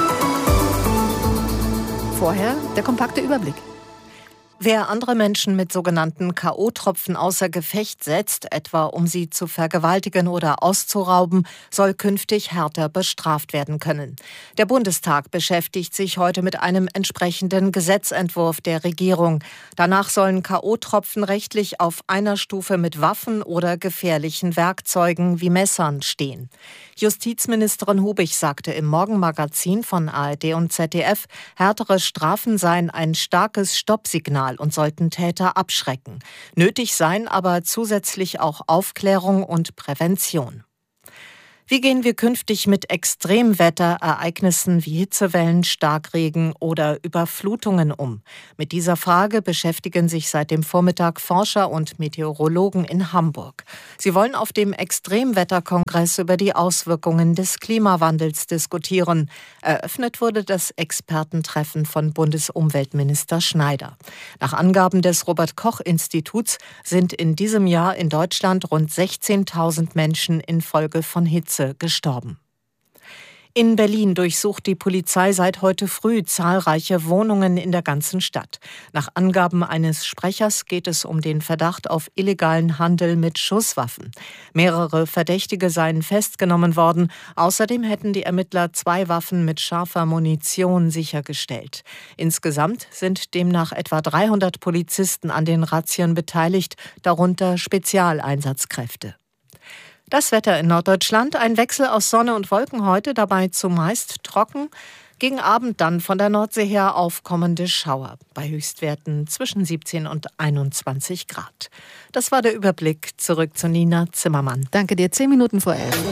Vorher der kompakte Überblick. Wer andere Menschen mit sogenannten K.O.-Tropfen außer Gefecht setzt, etwa um sie zu vergewaltigen oder auszurauben, soll künftig härter bestraft werden können. Der Bundestag beschäftigt sich heute mit einem entsprechenden Gesetzentwurf der Regierung. Danach sollen K.O.-Tropfen rechtlich auf einer Stufe mit Waffen oder gefährlichen Werkzeugen wie Messern stehen. Justizministerin Hubig sagte im Morgenmagazin von ARD und ZDF, härtere Strafen seien ein starkes Stoppsignal Signal und sollten Täter abschrecken. Nötig seien aber zusätzlich auch Aufklärung und Prävention. Wie gehen wir künftig mit Extremwetterereignissen wie Hitzewellen, Starkregen oder Überflutungen um? Mit dieser Frage beschäftigen sich seit dem Vormittag Forscher und Meteorologen in Hamburg. Sie wollen auf dem Extremwetterkongress über die Auswirkungen des Klimawandels diskutieren. Eröffnet wurde das Expertentreffen von Bundesumweltminister Schneider. Nach Angaben des Robert-Koch-Instituts sind in diesem Jahr in Deutschland rund 16.000 Menschen infolge von Hitze gestorben. In Berlin durchsucht die Polizei seit heute früh zahlreiche Wohnungen in der ganzen Stadt. Nach Angaben eines Sprechers geht es um den Verdacht auf illegalen Handel mit Schusswaffen. Mehrere Verdächtige seien festgenommen worden. Außerdem hätten die Ermittler 2 Waffen mit scharfer Munition sichergestellt. Insgesamt sind demnach etwa 300 Polizisten an den Razzien beteiligt, darunter Spezialeinsatzkräfte. Das Wetter in Norddeutschland, ein Wechsel aus Sonne und Wolken heute, dabei zumeist trocken. Gegen Abend dann von der Nordsee her aufkommende Schauer, bei Höchstwerten zwischen 17 und 21 Grad. Das war der Überblick. Zurück zu Nina Zimmermann. Danke dir, 10 Minuten vor 11.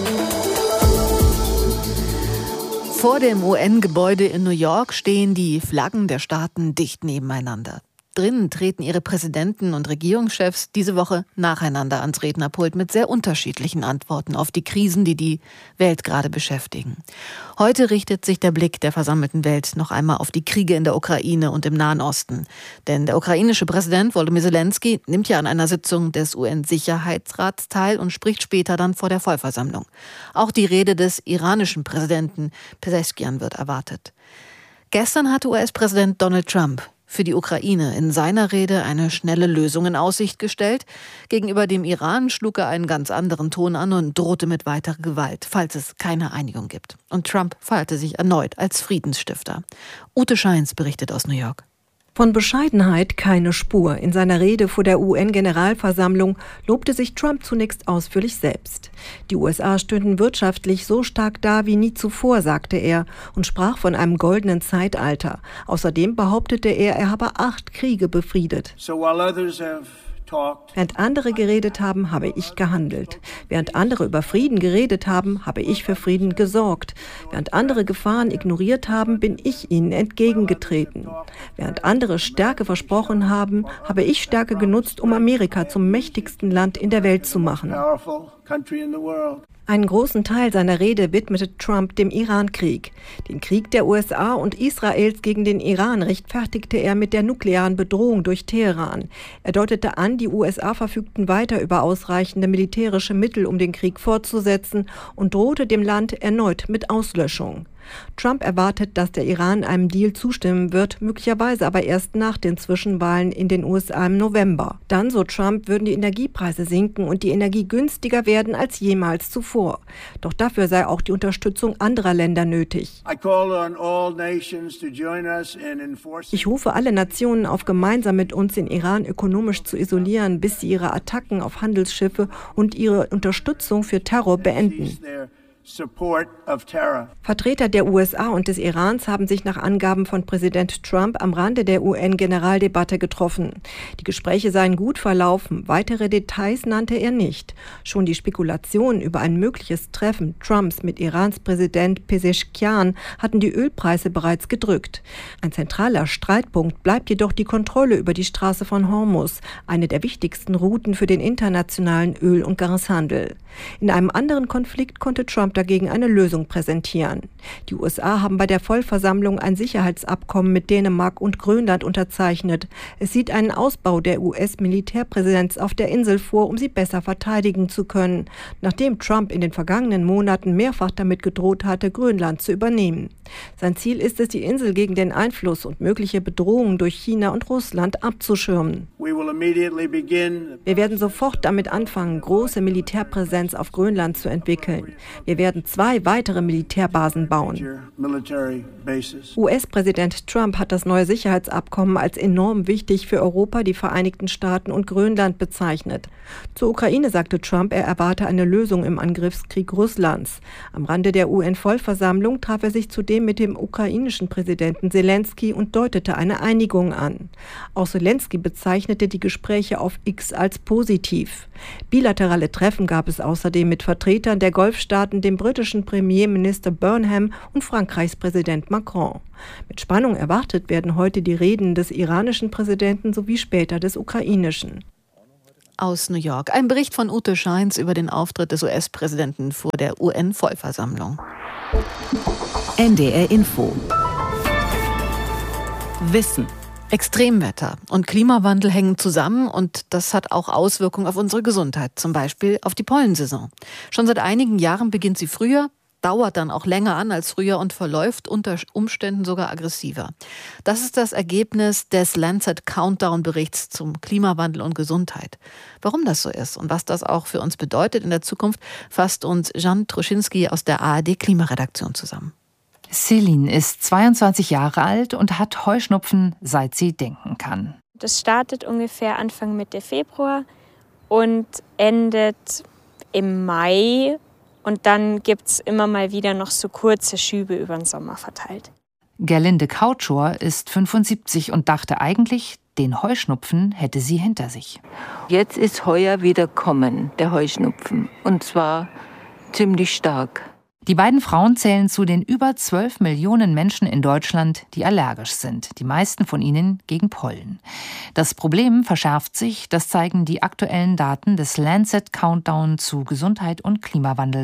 Vor dem UN-Gebäude in New York stehen die Flaggen der Staaten dicht nebeneinander. Drinnen treten ihre Präsidenten und Regierungschefs diese Woche nacheinander ans Rednerpult mit sehr unterschiedlichen Antworten auf die Krisen, die die Welt gerade beschäftigen. Heute richtet sich der Blick der versammelten Welt noch einmal auf die Kriege in der Ukraine und im Nahen Osten. Denn der ukrainische Präsident Volodymyr Zelensky nimmt ja an einer Sitzung des UN-Sicherheitsrats teil und spricht später dann vor der Vollversammlung. Auch die Rede des iranischen Präsidenten Pezeshkian wird erwartet. Gestern hatte US-Präsident Donald Trump für die Ukraine in seiner Rede eine schnelle Lösung in Aussicht gestellt. Gegenüber dem Iran schlug er einen ganz anderen Ton an und drohte mit weiterer Gewalt, falls es keine Einigung gibt. Und Trump feierte sich erneut als Friedensstifter. Ute Scheins berichtet aus New York. Von Bescheidenheit keine Spur. In seiner Rede vor der UN-Generalversammlung lobte sich Trump zunächst ausführlich selbst. Die USA stünden wirtschaftlich so stark da wie nie zuvor, sagte er und sprach von einem goldenen Zeitalter. Außerdem behauptete er habe 8 Kriege befriedet. Während andere geredet haben, habe ich gehandelt. Während andere über Frieden geredet haben, habe ich für Frieden gesorgt. Während andere Gefahren ignoriert haben, bin ich ihnen entgegengetreten. Während andere Stärke versprochen haben, habe ich Stärke genutzt, um Amerika zum mächtigsten Land in der Welt zu machen. Einen großen Teil seiner Rede widmete Trump dem Iran-Krieg. Den Krieg der USA und Israels gegen den Iran rechtfertigte er mit der nuklearen Bedrohung durch Teheran. Er deutete an, die USA verfügten weiter über ausreichende militärische Mittel, um den Krieg fortzusetzen, und drohte dem Land erneut mit Auslöschung. Trump erwartet, dass der Iran einem Deal zustimmen wird, möglicherweise aber erst nach den Zwischenwahlen in den USA im November. Dann, so Trump, würden die Energiepreise sinken und die Energie günstiger werden als jemals zuvor. Doch dafür sei auch die Unterstützung anderer Länder nötig. Ich rufe alle Nationen auf, gemeinsam mit uns den Iran ökonomisch zu isolieren, bis sie ihre Attacken auf Handelsschiffe und ihre Unterstützung für Terror beenden. Vertreter der USA und des Irans haben sich nach Angaben von Präsident Trump am Rande der UN-Generaldebatte getroffen. Die Gespräche seien gut verlaufen. Weitere Details nannte er nicht. Schon die Spekulationen über ein mögliches Treffen Trumps mit Irans Präsident Pezeshkian hatten die Ölpreise bereits gedrückt. Ein zentraler Streitpunkt bleibt jedoch die Kontrolle über die Straße von Hormuz, eine der wichtigsten Routen für den internationalen Öl- und Gashandel. In einem anderen Konflikt konnte Trump dagegen eine Lösung präsentieren. Die USA haben bei der Vollversammlung ein Sicherheitsabkommen mit Dänemark und Grönland unterzeichnet. Es sieht einen Ausbau der US-Militärpräsenz auf der Insel vor, um sie besser verteidigen zu können, nachdem Trump in den vergangenen Monaten mehrfach damit gedroht hatte, Grönland zu übernehmen. Sein Ziel ist es, die Insel gegen den Einfluss und mögliche Bedrohungen durch China und Russland abzuschirmen. Wir werden sofort damit anfangen, große Militärpräsenz auf Grönland zu entwickeln. Wir werden 2 weitere Militärbasen bauen. US-Präsident Trump hat das neue Sicherheitsabkommen als enorm wichtig für Europa, die Vereinigten Staaten und Grönland bezeichnet. Zur Ukraine sagte Trump, er erwarte eine Lösung im Angriffskrieg Russlands. Am Rande der UN-Vollversammlung traf er sich zudem mit dem ukrainischen Präsidenten Selensky und deutete eine Einigung an. Auch Selensky bezeichnete die Gespräche auf X als positiv. Bilaterale Treffen gab es außerdem mit Vertretern der Golfstaaten, dem britischen Premierminister Burnham und Frankreichs Präsident Macron. Mit Spannung erwartet werden heute die Reden des iranischen Präsidenten sowie später des ukrainischen. Aus New York. Ein Bericht von Ute Scheins über den Auftritt des US-Präsidenten vor der UN-Vollversammlung. NDR Info. Wissen. Extremwetter und Klimawandel hängen zusammen und das hat auch Auswirkungen auf unsere Gesundheit, zum Beispiel auf die Pollensaison. Schon seit einigen Jahren beginnt sie früher, dauert dann auch länger an als früher und verläuft unter Umständen sogar aggressiver. Das ist das Ergebnis des Lancet Countdown-Berichts zum Klimawandel und Gesundheit. Warum das so ist und was das auch für uns bedeutet in der Zukunft, fasst uns Jan Troschinski aus der ARD-Klimaredaktion zusammen. Celine ist 22 Jahre alt und hat Heuschnupfen, seit sie denken kann. Das startet ungefähr Anfang Mitte Februar und endet im Mai. Und dann gibt es immer mal wieder noch so kurze Schübe über den Sommer verteilt. Gerlinde Kautschor ist 75 und dachte eigentlich, den Heuschnupfen hätte sie hinter sich. Jetzt ist heuer wieder kommen, der Heuschnupfen. Und zwar ziemlich stark. Die beiden Frauen zählen zu den über 12 Millionen Menschen in Deutschland, die allergisch sind. Die meisten von ihnen gegen Pollen. Das Problem verschärft sich, das zeigen die aktuellen Daten des Lancet Countdown zu Gesundheit und Klimawandel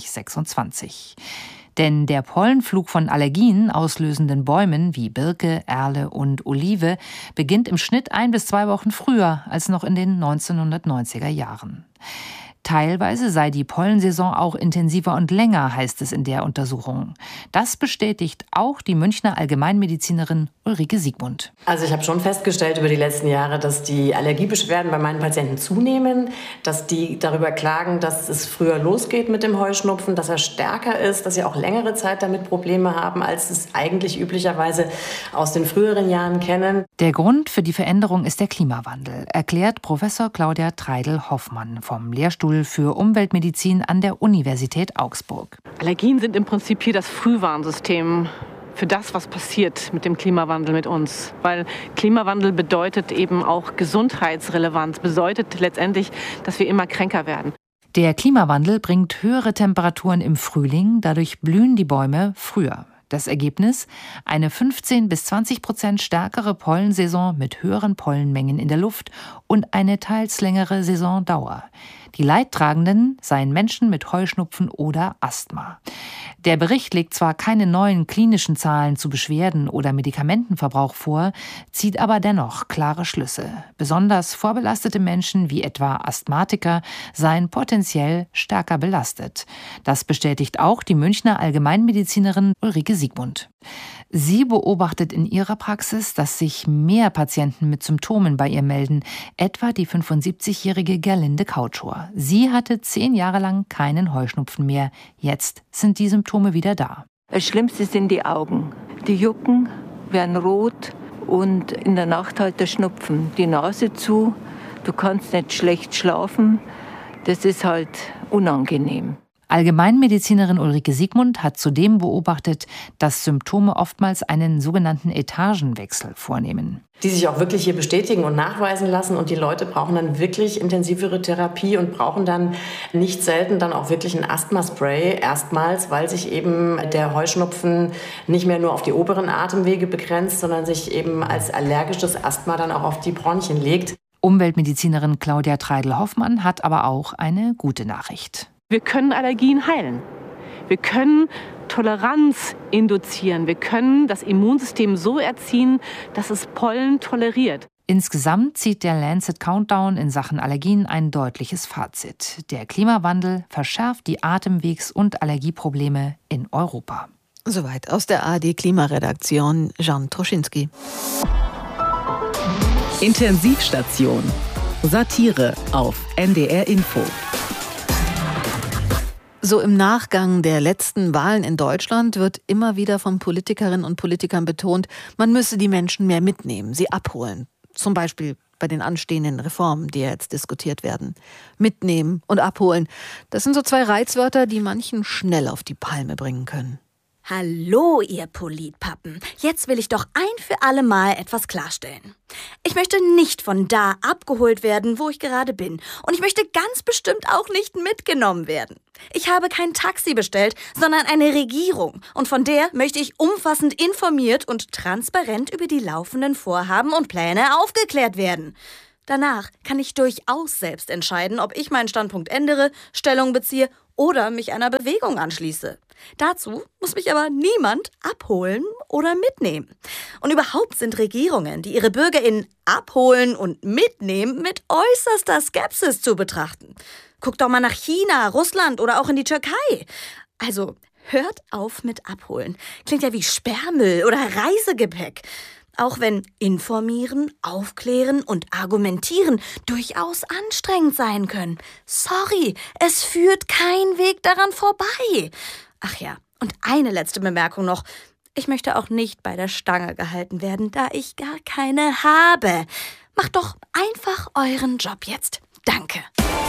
2026. Denn der Pollenflug von Allergien auslösenden Bäumen wie Birke, Erle und Olive beginnt im Schnitt 1 bis 2 Wochen früher als noch in den 1990er Jahren. Teilweise sei die Pollensaison auch intensiver und länger, heißt es in der Untersuchung. Das bestätigt auch die Münchner Allgemeinmedizinerin Ulrike Siegmund. Also ich habe schon festgestellt über die letzten Jahre, dass die Allergiebeschwerden bei meinen Patienten zunehmen, dass die darüber klagen, dass es früher losgeht mit dem Heuschnupfen, dass er stärker ist, dass sie auch längere Zeit damit Probleme haben, als es eigentlich üblicherweise aus den früheren Jahren kennen. Der Grund für die Veränderung ist der Klimawandel, erklärt Professor Claudia Treidel-Hoffmann vom Lehrstuhl für Umweltmedizin an der Universität Augsburg. Allergien sind im Prinzip hier das Frühwarnsystem für das, was passiert mit dem Klimawandel mit uns. Weil Klimawandel bedeutet eben auch Gesundheitsrelevanz, bedeutet letztendlich, dass wir immer kränker werden. Der Klimawandel bringt höhere Temperaturen im Frühling, dadurch blühen die Bäume früher. Das Ergebnis? Eine 15-20% stärkere Pollensaison mit höheren Pollenmengen in der Luft und eine teils längere Saisondauer. Die Leidtragenden seien Menschen mit Heuschnupfen oder Asthma. Der Bericht legt zwar keine neuen klinischen Zahlen zu Beschwerden oder Medikamentenverbrauch vor, zieht aber dennoch klare Schlüsse. Besonders vorbelastete Menschen wie etwa Asthmatiker seien potenziell stärker belastet. Das bestätigt auch die Münchner Allgemeinmedizinerin Ulrike Siegmund. Sie beobachtet in ihrer Praxis, dass sich mehr Patienten mit Symptomen bei ihr melden, etwa die 75-jährige Gerlinde Kautschor. Sie hatte 10 Jahre lang keinen Heuschnupfen mehr. Jetzt sind die Symptome wieder da. Das Schlimmste sind die Augen. Die jucken, werden rot und in der Nacht halt der Schnupfen. Die Nase zu, du kannst nicht schlecht schlafen. Das ist halt unangenehm. Allgemeinmedizinerin Ulrike Siegmund hat zudem beobachtet, dass Symptome oftmals einen sogenannten Etagenwechsel vornehmen. Die sich auch wirklich hier bestätigen und nachweisen lassen und die Leute brauchen dann wirklich intensivere Therapie und brauchen dann nicht selten dann auch wirklich ein Asthmaspray erstmals, weil sich eben der Heuschnupfen nicht mehr nur auf die oberen Atemwege begrenzt, sondern sich eben als allergisches Asthma dann auch auf die Bronchien legt. Umweltmedizinerin Claudia Treidel-Hoffmann hat aber auch eine gute Nachricht. Wir können Allergien heilen. Wir können Toleranz induzieren. Wir können das Immunsystem so erziehen, dass es Pollen toleriert. Insgesamt zieht der Lancet Countdown in Sachen Allergien ein deutliches Fazit. Der Klimawandel verschärft die Atemwegs- und Allergieprobleme in Europa. Soweit aus der ARD-Klimaredaktion Jan Troschinski. Intensivstation. Satire auf NDR Info. So im Nachgang der letzten Wahlen in Deutschland wird immer wieder von Politikerinnen und Politikern betont, man müsse die Menschen mehr mitnehmen, sie abholen. Zum Beispiel bei den anstehenden Reformen, die ja jetzt diskutiert werden. Mitnehmen und abholen, das sind so zwei Reizwörter, die manchen schnell auf die Palme bringen können. Hallo, ihr Politpappen. Jetzt will ich doch ein für alle Mal etwas klarstellen. Ich möchte nicht von da abgeholt werden, wo ich gerade bin. Und ich möchte ganz bestimmt auch nicht mitgenommen werden. Ich habe kein Taxi bestellt, sondern eine Regierung. Und von der möchte ich umfassend informiert und transparent über die laufenden Vorhaben und Pläne aufgeklärt werden. Danach kann ich durchaus selbst entscheiden, ob ich meinen Standpunkt ändere, Stellung beziehe oder mich einer Bewegung anschließe. Dazu muss mich aber niemand abholen oder mitnehmen. Und überhaupt sind Regierungen, die ihre BürgerInnen abholen und mitnehmen, mit äußerster Skepsis zu betrachten. Guckt doch mal nach China, Russland oder auch in die Türkei. Also hört auf mit abholen. Klingt ja wie Sperrmüll oder Reisegepäck. Auch wenn informieren, aufklären und argumentieren durchaus anstrengend sein können. Sorry, es führt kein Weg daran vorbei. Ach ja, und eine letzte Bemerkung noch. Ich möchte auch nicht bei der Stange gehalten werden, da ich gar keine habe. Macht doch einfach euren Job jetzt. Danke.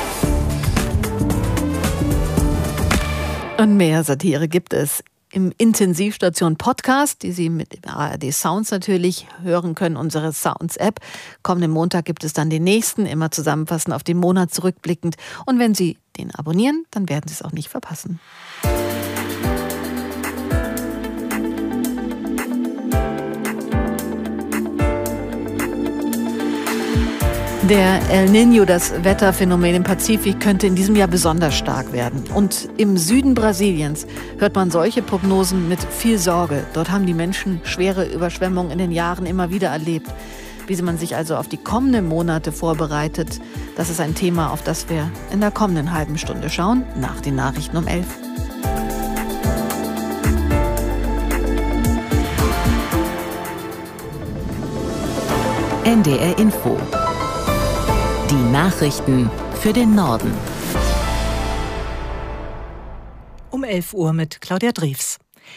Und mehr Satire gibt es im Intensivstation Podcast, die Sie mit ARD Sounds natürlich hören können, unsere Sounds-App. Kommenden Montag gibt es dann den nächsten, immer zusammenfassend auf den Monat zurückblickend. Und wenn Sie den abonnieren, dann werden Sie es auch nicht verpassen. Der El Niño, das Wetterphänomen im Pazifik, könnte in diesem Jahr besonders stark werden. Und im Süden Brasiliens hört man solche Prognosen mit viel Sorge. Dort haben die Menschen schwere Überschwemmungen in den Jahren immer wieder erlebt. Wie man sich also auf die kommenden Monate vorbereitet, das ist ein Thema, auf das wir in der kommenden halben Stunde schauen, nach den Nachrichten um 11. NDR Info. Die Nachrichten für den Norden. Um 11 Uhr mit Claudia Drews.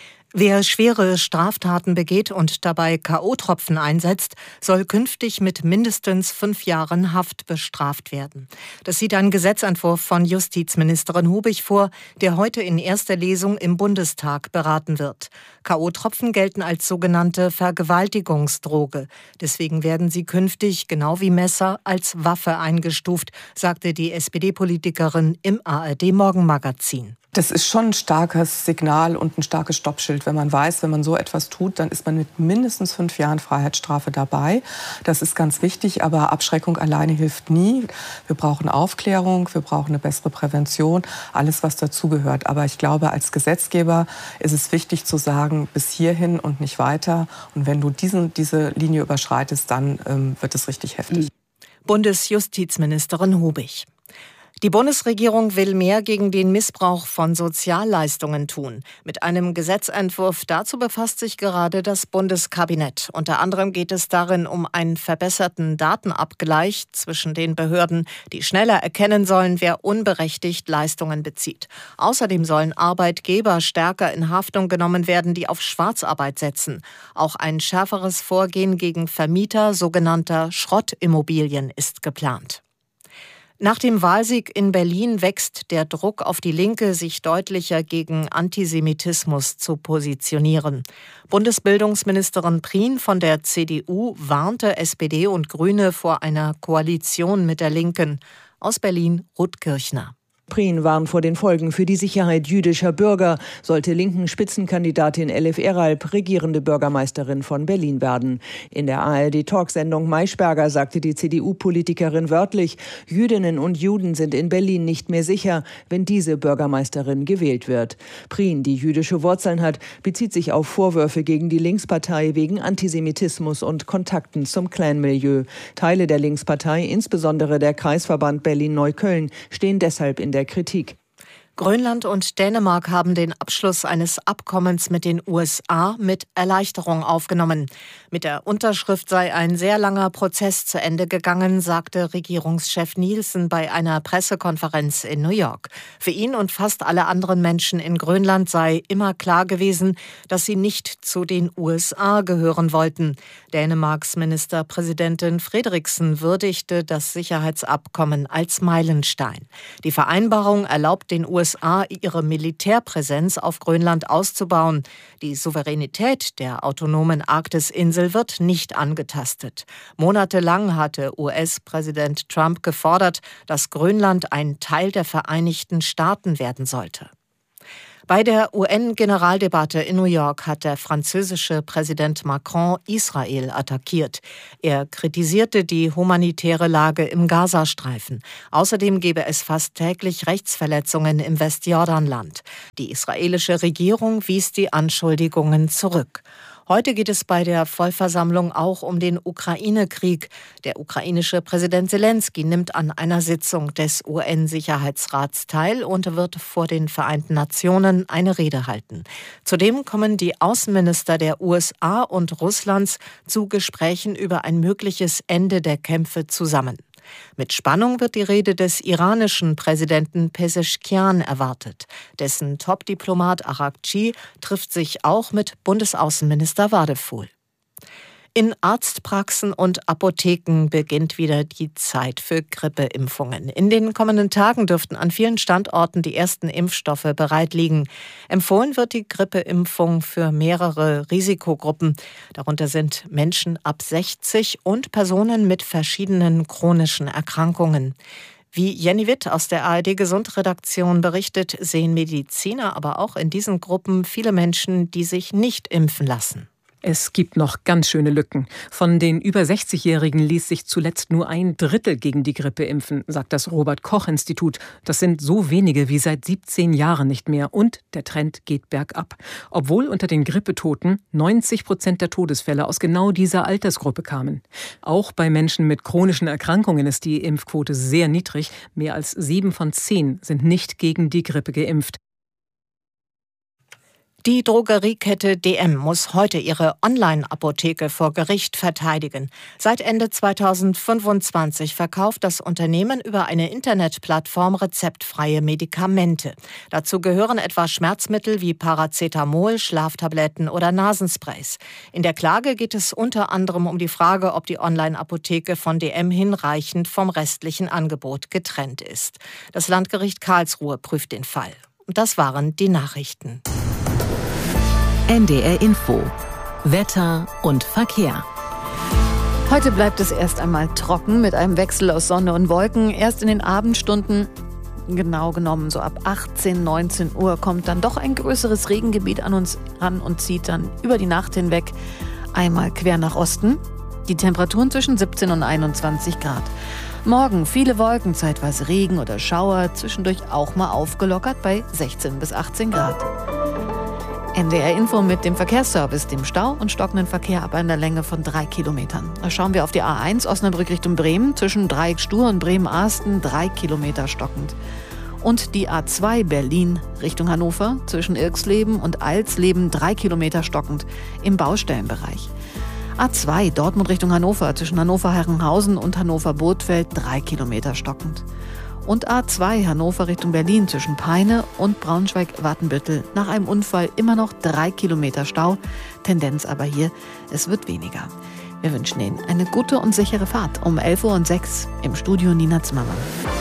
Wer schwere Straftaten begeht und dabei K.O.-Tropfen einsetzt, soll künftig mit mindestens 5 Jahren Haft bestraft werden. Das sieht ein Gesetzentwurf von Justizministerin Hubig vor, der heute in erster Lesung im Bundestag beraten wird. K.O.-Tropfen gelten als sogenannte Vergewaltigungsdroge. Deswegen werden sie künftig, genau wie Messer, als Waffe eingestuft, sagte die SPD-Politikerin im ARD-Morgenmagazin. Das ist schon ein starkes Signal und ein starkes Stoppschild, wenn man weiß, wenn man so etwas tut, dann ist man mit mindestens 5 Jahren Freiheitsstrafe dabei. Das ist ganz wichtig, aber Abschreckung alleine hilft nie. Wir brauchen Aufklärung, wir brauchen eine bessere Prävention, alles, was dazugehört. Aber ich glaube, als Gesetzgeber ist es wichtig zu sagen, bis hierhin und nicht weiter. Und wenn du diese Linie überschreitest, dann wird es richtig heftig. Bundesjustizministerin Hubig. Die Bundesregierung will mehr gegen den Missbrauch von Sozialleistungen tun. Mit einem Gesetzentwurf dazu befasst sich gerade das Bundeskabinett. Unter anderem geht es darin um einen verbesserten Datenabgleich zwischen den Behörden, die schneller erkennen sollen, wer unberechtigt Leistungen bezieht. Außerdem sollen Arbeitgeber stärker in Haftung genommen werden, die auf Schwarzarbeit setzen. Auch ein schärferes Vorgehen gegen Vermieter sogenannter Schrottimmobilien ist geplant. Nach dem Wahlsieg in Berlin wächst der Druck auf die Linke, sich deutlicher gegen Antisemitismus zu positionieren. Bundesbildungsministerin Prien von der CDU warnte SPD und Grüne vor einer Koalition mit der Linken. Aus Berlin Ruth Kirchner. Prien warnt vor den Folgen für die Sicherheit jüdischer Bürger, sollte linken Spitzenkandidatin Elif Eralp regierende Bürgermeisterin von Berlin werden. In der ARD-Talksendung Maischberger sagte die CDU-Politikerin wörtlich, Jüdinnen und Juden sind in Berlin nicht mehr sicher, wenn diese Bürgermeisterin gewählt wird. Prien, die jüdische Wurzeln hat, bezieht sich auf Vorwürfe gegen die Linkspartei wegen Antisemitismus und Kontakten zum Clanmilieu. Teile der Linkspartei, insbesondere der Kreisverband Berlin-Neukölln, stehen deshalb in der Kritik. Grönland und Dänemark haben den Abschluss eines Abkommens mit den USA mit Erleichterung aufgenommen. Mit der Unterschrift sei ein sehr langer Prozess zu Ende gegangen, sagte Regierungschef Nielsen bei einer Pressekonferenz in New York. Für ihn und fast alle anderen Menschen in Grönland sei immer klar gewesen, dass sie nicht zu den USA gehören wollten. Dänemarks Ministerpräsidentin Frederiksen würdigte das Sicherheitsabkommen als Meilenstein. Die Vereinbarung erlaubt den USA, ihre Militärpräsenz auf Grönland auszubauen. Die Souveränität der autonomen Arktisinsel wird nicht angetastet. Monatelang hatte US-Präsident Trump gefordert, dass Grönland ein Teil der Vereinigten Staaten werden sollte. Bei der UN-Generaldebatte in New York hat der französische Präsident Macron Israel attackiert. Er kritisierte die humanitäre Lage im Gazastreifen. Außerdem gebe es fast täglich Rechtsverletzungen im Westjordanland. Die israelische Regierung wies die Anschuldigungen zurück. Heute geht es bei der Vollversammlung auch um den Ukraine-Krieg. Der ukrainische Präsident Selenskyj nimmt an einer Sitzung des UN-Sicherheitsrats teil und wird vor den Vereinten Nationen eine Rede halten. Zudem kommen die Außenminister der USA und Russlands zu Gesprächen über ein mögliches Ende der Kämpfe zusammen. Mit Spannung wird die Rede des iranischen Präsidenten Pezeshkian erwartet. Dessen Top-Diplomat Araghchi trifft sich auch mit Bundesaußenminister Wadephul. In Arztpraxen und Apotheken beginnt wieder die Zeit für Grippeimpfungen. In den kommenden Tagen dürften an vielen Standorten die ersten Impfstoffe bereit liegen. Empfohlen wird die Grippeimpfung für mehrere Risikogruppen. Darunter sind Menschen ab 60 und Personen mit verschiedenen chronischen Erkrankungen. Wie Jenny Witt aus der ARD-Gesundredaktion berichtet, sehen Mediziner aber auch in diesen Gruppen viele Menschen, die sich nicht impfen lassen. Es gibt noch ganz schöne Lücken. Von den über 60-Jährigen ließ sich zuletzt nur 1/3 gegen die Grippe impfen, sagt das Robert-Koch-Institut. Das sind so wenige wie seit 17 Jahren nicht mehr. Und der Trend geht bergab. Obwohl unter den Grippetoten 90% der Todesfälle aus genau dieser Altersgruppe kamen. Auch bei Menschen mit chronischen Erkrankungen ist die Impfquote sehr niedrig. Mehr als 7 von 10 sind nicht gegen die Grippe geimpft. Die Drogeriekette DM muss heute ihre Online-Apotheke vor Gericht verteidigen. Seit Ende 2025 verkauft das Unternehmen über eine Internetplattform rezeptfreie Medikamente. Dazu gehören etwa Schmerzmittel wie Paracetamol, Schlaftabletten oder Nasensprays. In der Klage geht es unter anderem um die Frage, ob die Online-Apotheke von DM hinreichend vom restlichen Angebot getrennt ist. Das Landgericht Karlsruhe prüft den Fall. Und das waren die Nachrichten. NDR Info. Wetter und Verkehr. Heute bleibt es erst einmal trocken mit einem Wechsel aus Sonne und Wolken. Erst in den Abendstunden, genau genommen so ab 18, 19 Uhr, kommt dann doch ein größeres Regengebiet an uns ran und zieht dann über die Nacht hinweg einmal quer nach Osten. Die Temperaturen zwischen 17 und 21 Grad. Morgen viele Wolken, zeitweise Regen oder Schauer, zwischendurch auch mal aufgelockert bei 16 bis 18 Grad. NDR Info mit dem Verkehrsservice, dem Stau und stockenden Verkehr ab einer Länge von 3 Kilometern. Da schauen wir auf die A1 Osnabrück Richtung Bremen, zwischen Dreieck-Stur und Bremen-Arsten 3 Kilometer stockend. Und die A2 Berlin Richtung Hannover, zwischen Irxleben und Alsleben 3 Kilometer stockend im Baustellenbereich. A2 Dortmund Richtung Hannover, zwischen Hannover-Herrenhausen und Hannover-Bothfeld 3 Kilometer stockend. Und A2 Hannover Richtung Berlin zwischen Peine und Braunschweig-Wattenbüttel nach einem Unfall immer noch 3 Kilometer Stau. Tendenz aber hier, es wird weniger. Wir wünschen Ihnen eine gute und sichere Fahrt. Um 11:06 Uhr im Studio Nina Zimmermann.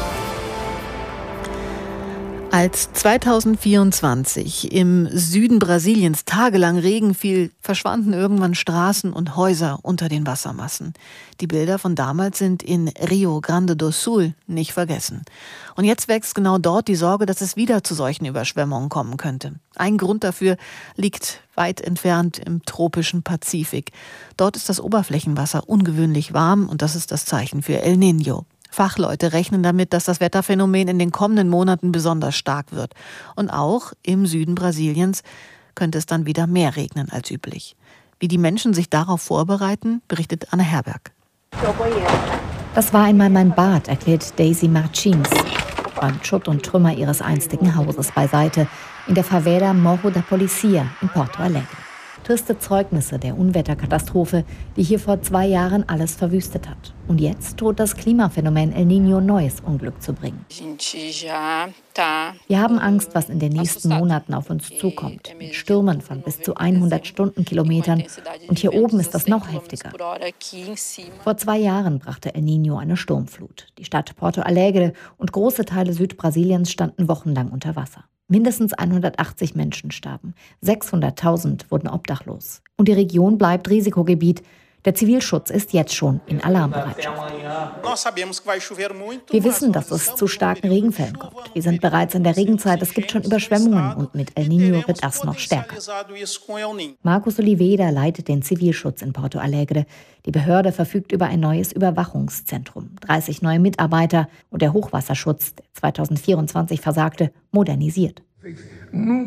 Als 2024 im Süden Brasiliens tagelang Regen fiel, verschwanden irgendwann Straßen und Häuser unter den Wassermassen. Die Bilder von damals sind in Rio Grande do Sul nicht vergessen. Und jetzt wächst genau dort die Sorge, dass es wieder zu solchen Überschwemmungen kommen könnte. Ein Grund dafür liegt weit entfernt im tropischen Pazifik. Dort ist das Oberflächenwasser ungewöhnlich warm und das ist das Zeichen für El Niño. Fachleute rechnen damit, dass das Wetterphänomen in den kommenden Monaten besonders stark wird. Und auch im Süden Brasiliens könnte es dann wieder mehr regnen als üblich. Wie die Menschen sich darauf vorbereiten, berichtet Anna Herberg. Das war einmal mein Bad, erklärt Daisy Martins. räumt Schutt und Trümmer ihres einstigen Hauses beiseite in der Favela Morro da Policia in Porto Alegre. Triste Zeugnisse der Unwetterkatastrophe, die hier vor 2 Jahren alles verwüstet hat. Und jetzt droht das Klimaphänomen El Niño neues Unglück zu bringen. Wir haben Angst, was in den nächsten Monaten auf uns zukommt, mit Stürmen von bis zu 100 Stundenkilometern. Und hier oben ist das noch heftiger. Vor 2 Jahren brachte El Niño eine Sturmflut. Die Stadt Porto Alegre und große Teile Südbrasiliens standen wochenlang unter Wasser. Mindestens 180 Menschen starben, 600.000 wurden obdachlos. Und die Region bleibt Risikogebiet. Der Zivilschutz ist jetzt schon in Alarmbereitschaft. Wir wissen, dass es zu starken Regenfällen kommt. Wir sind bereits in der Regenzeit, es gibt schon Überschwemmungen und mit El Niño wird das noch stärker. Marcos Oliveira leitet den Zivilschutz in Porto Alegre. Die Behörde verfügt über ein neues Überwachungszentrum, 30 neue Mitarbeiter und der Hochwasserschutz, der 2024 versagte, modernisiert.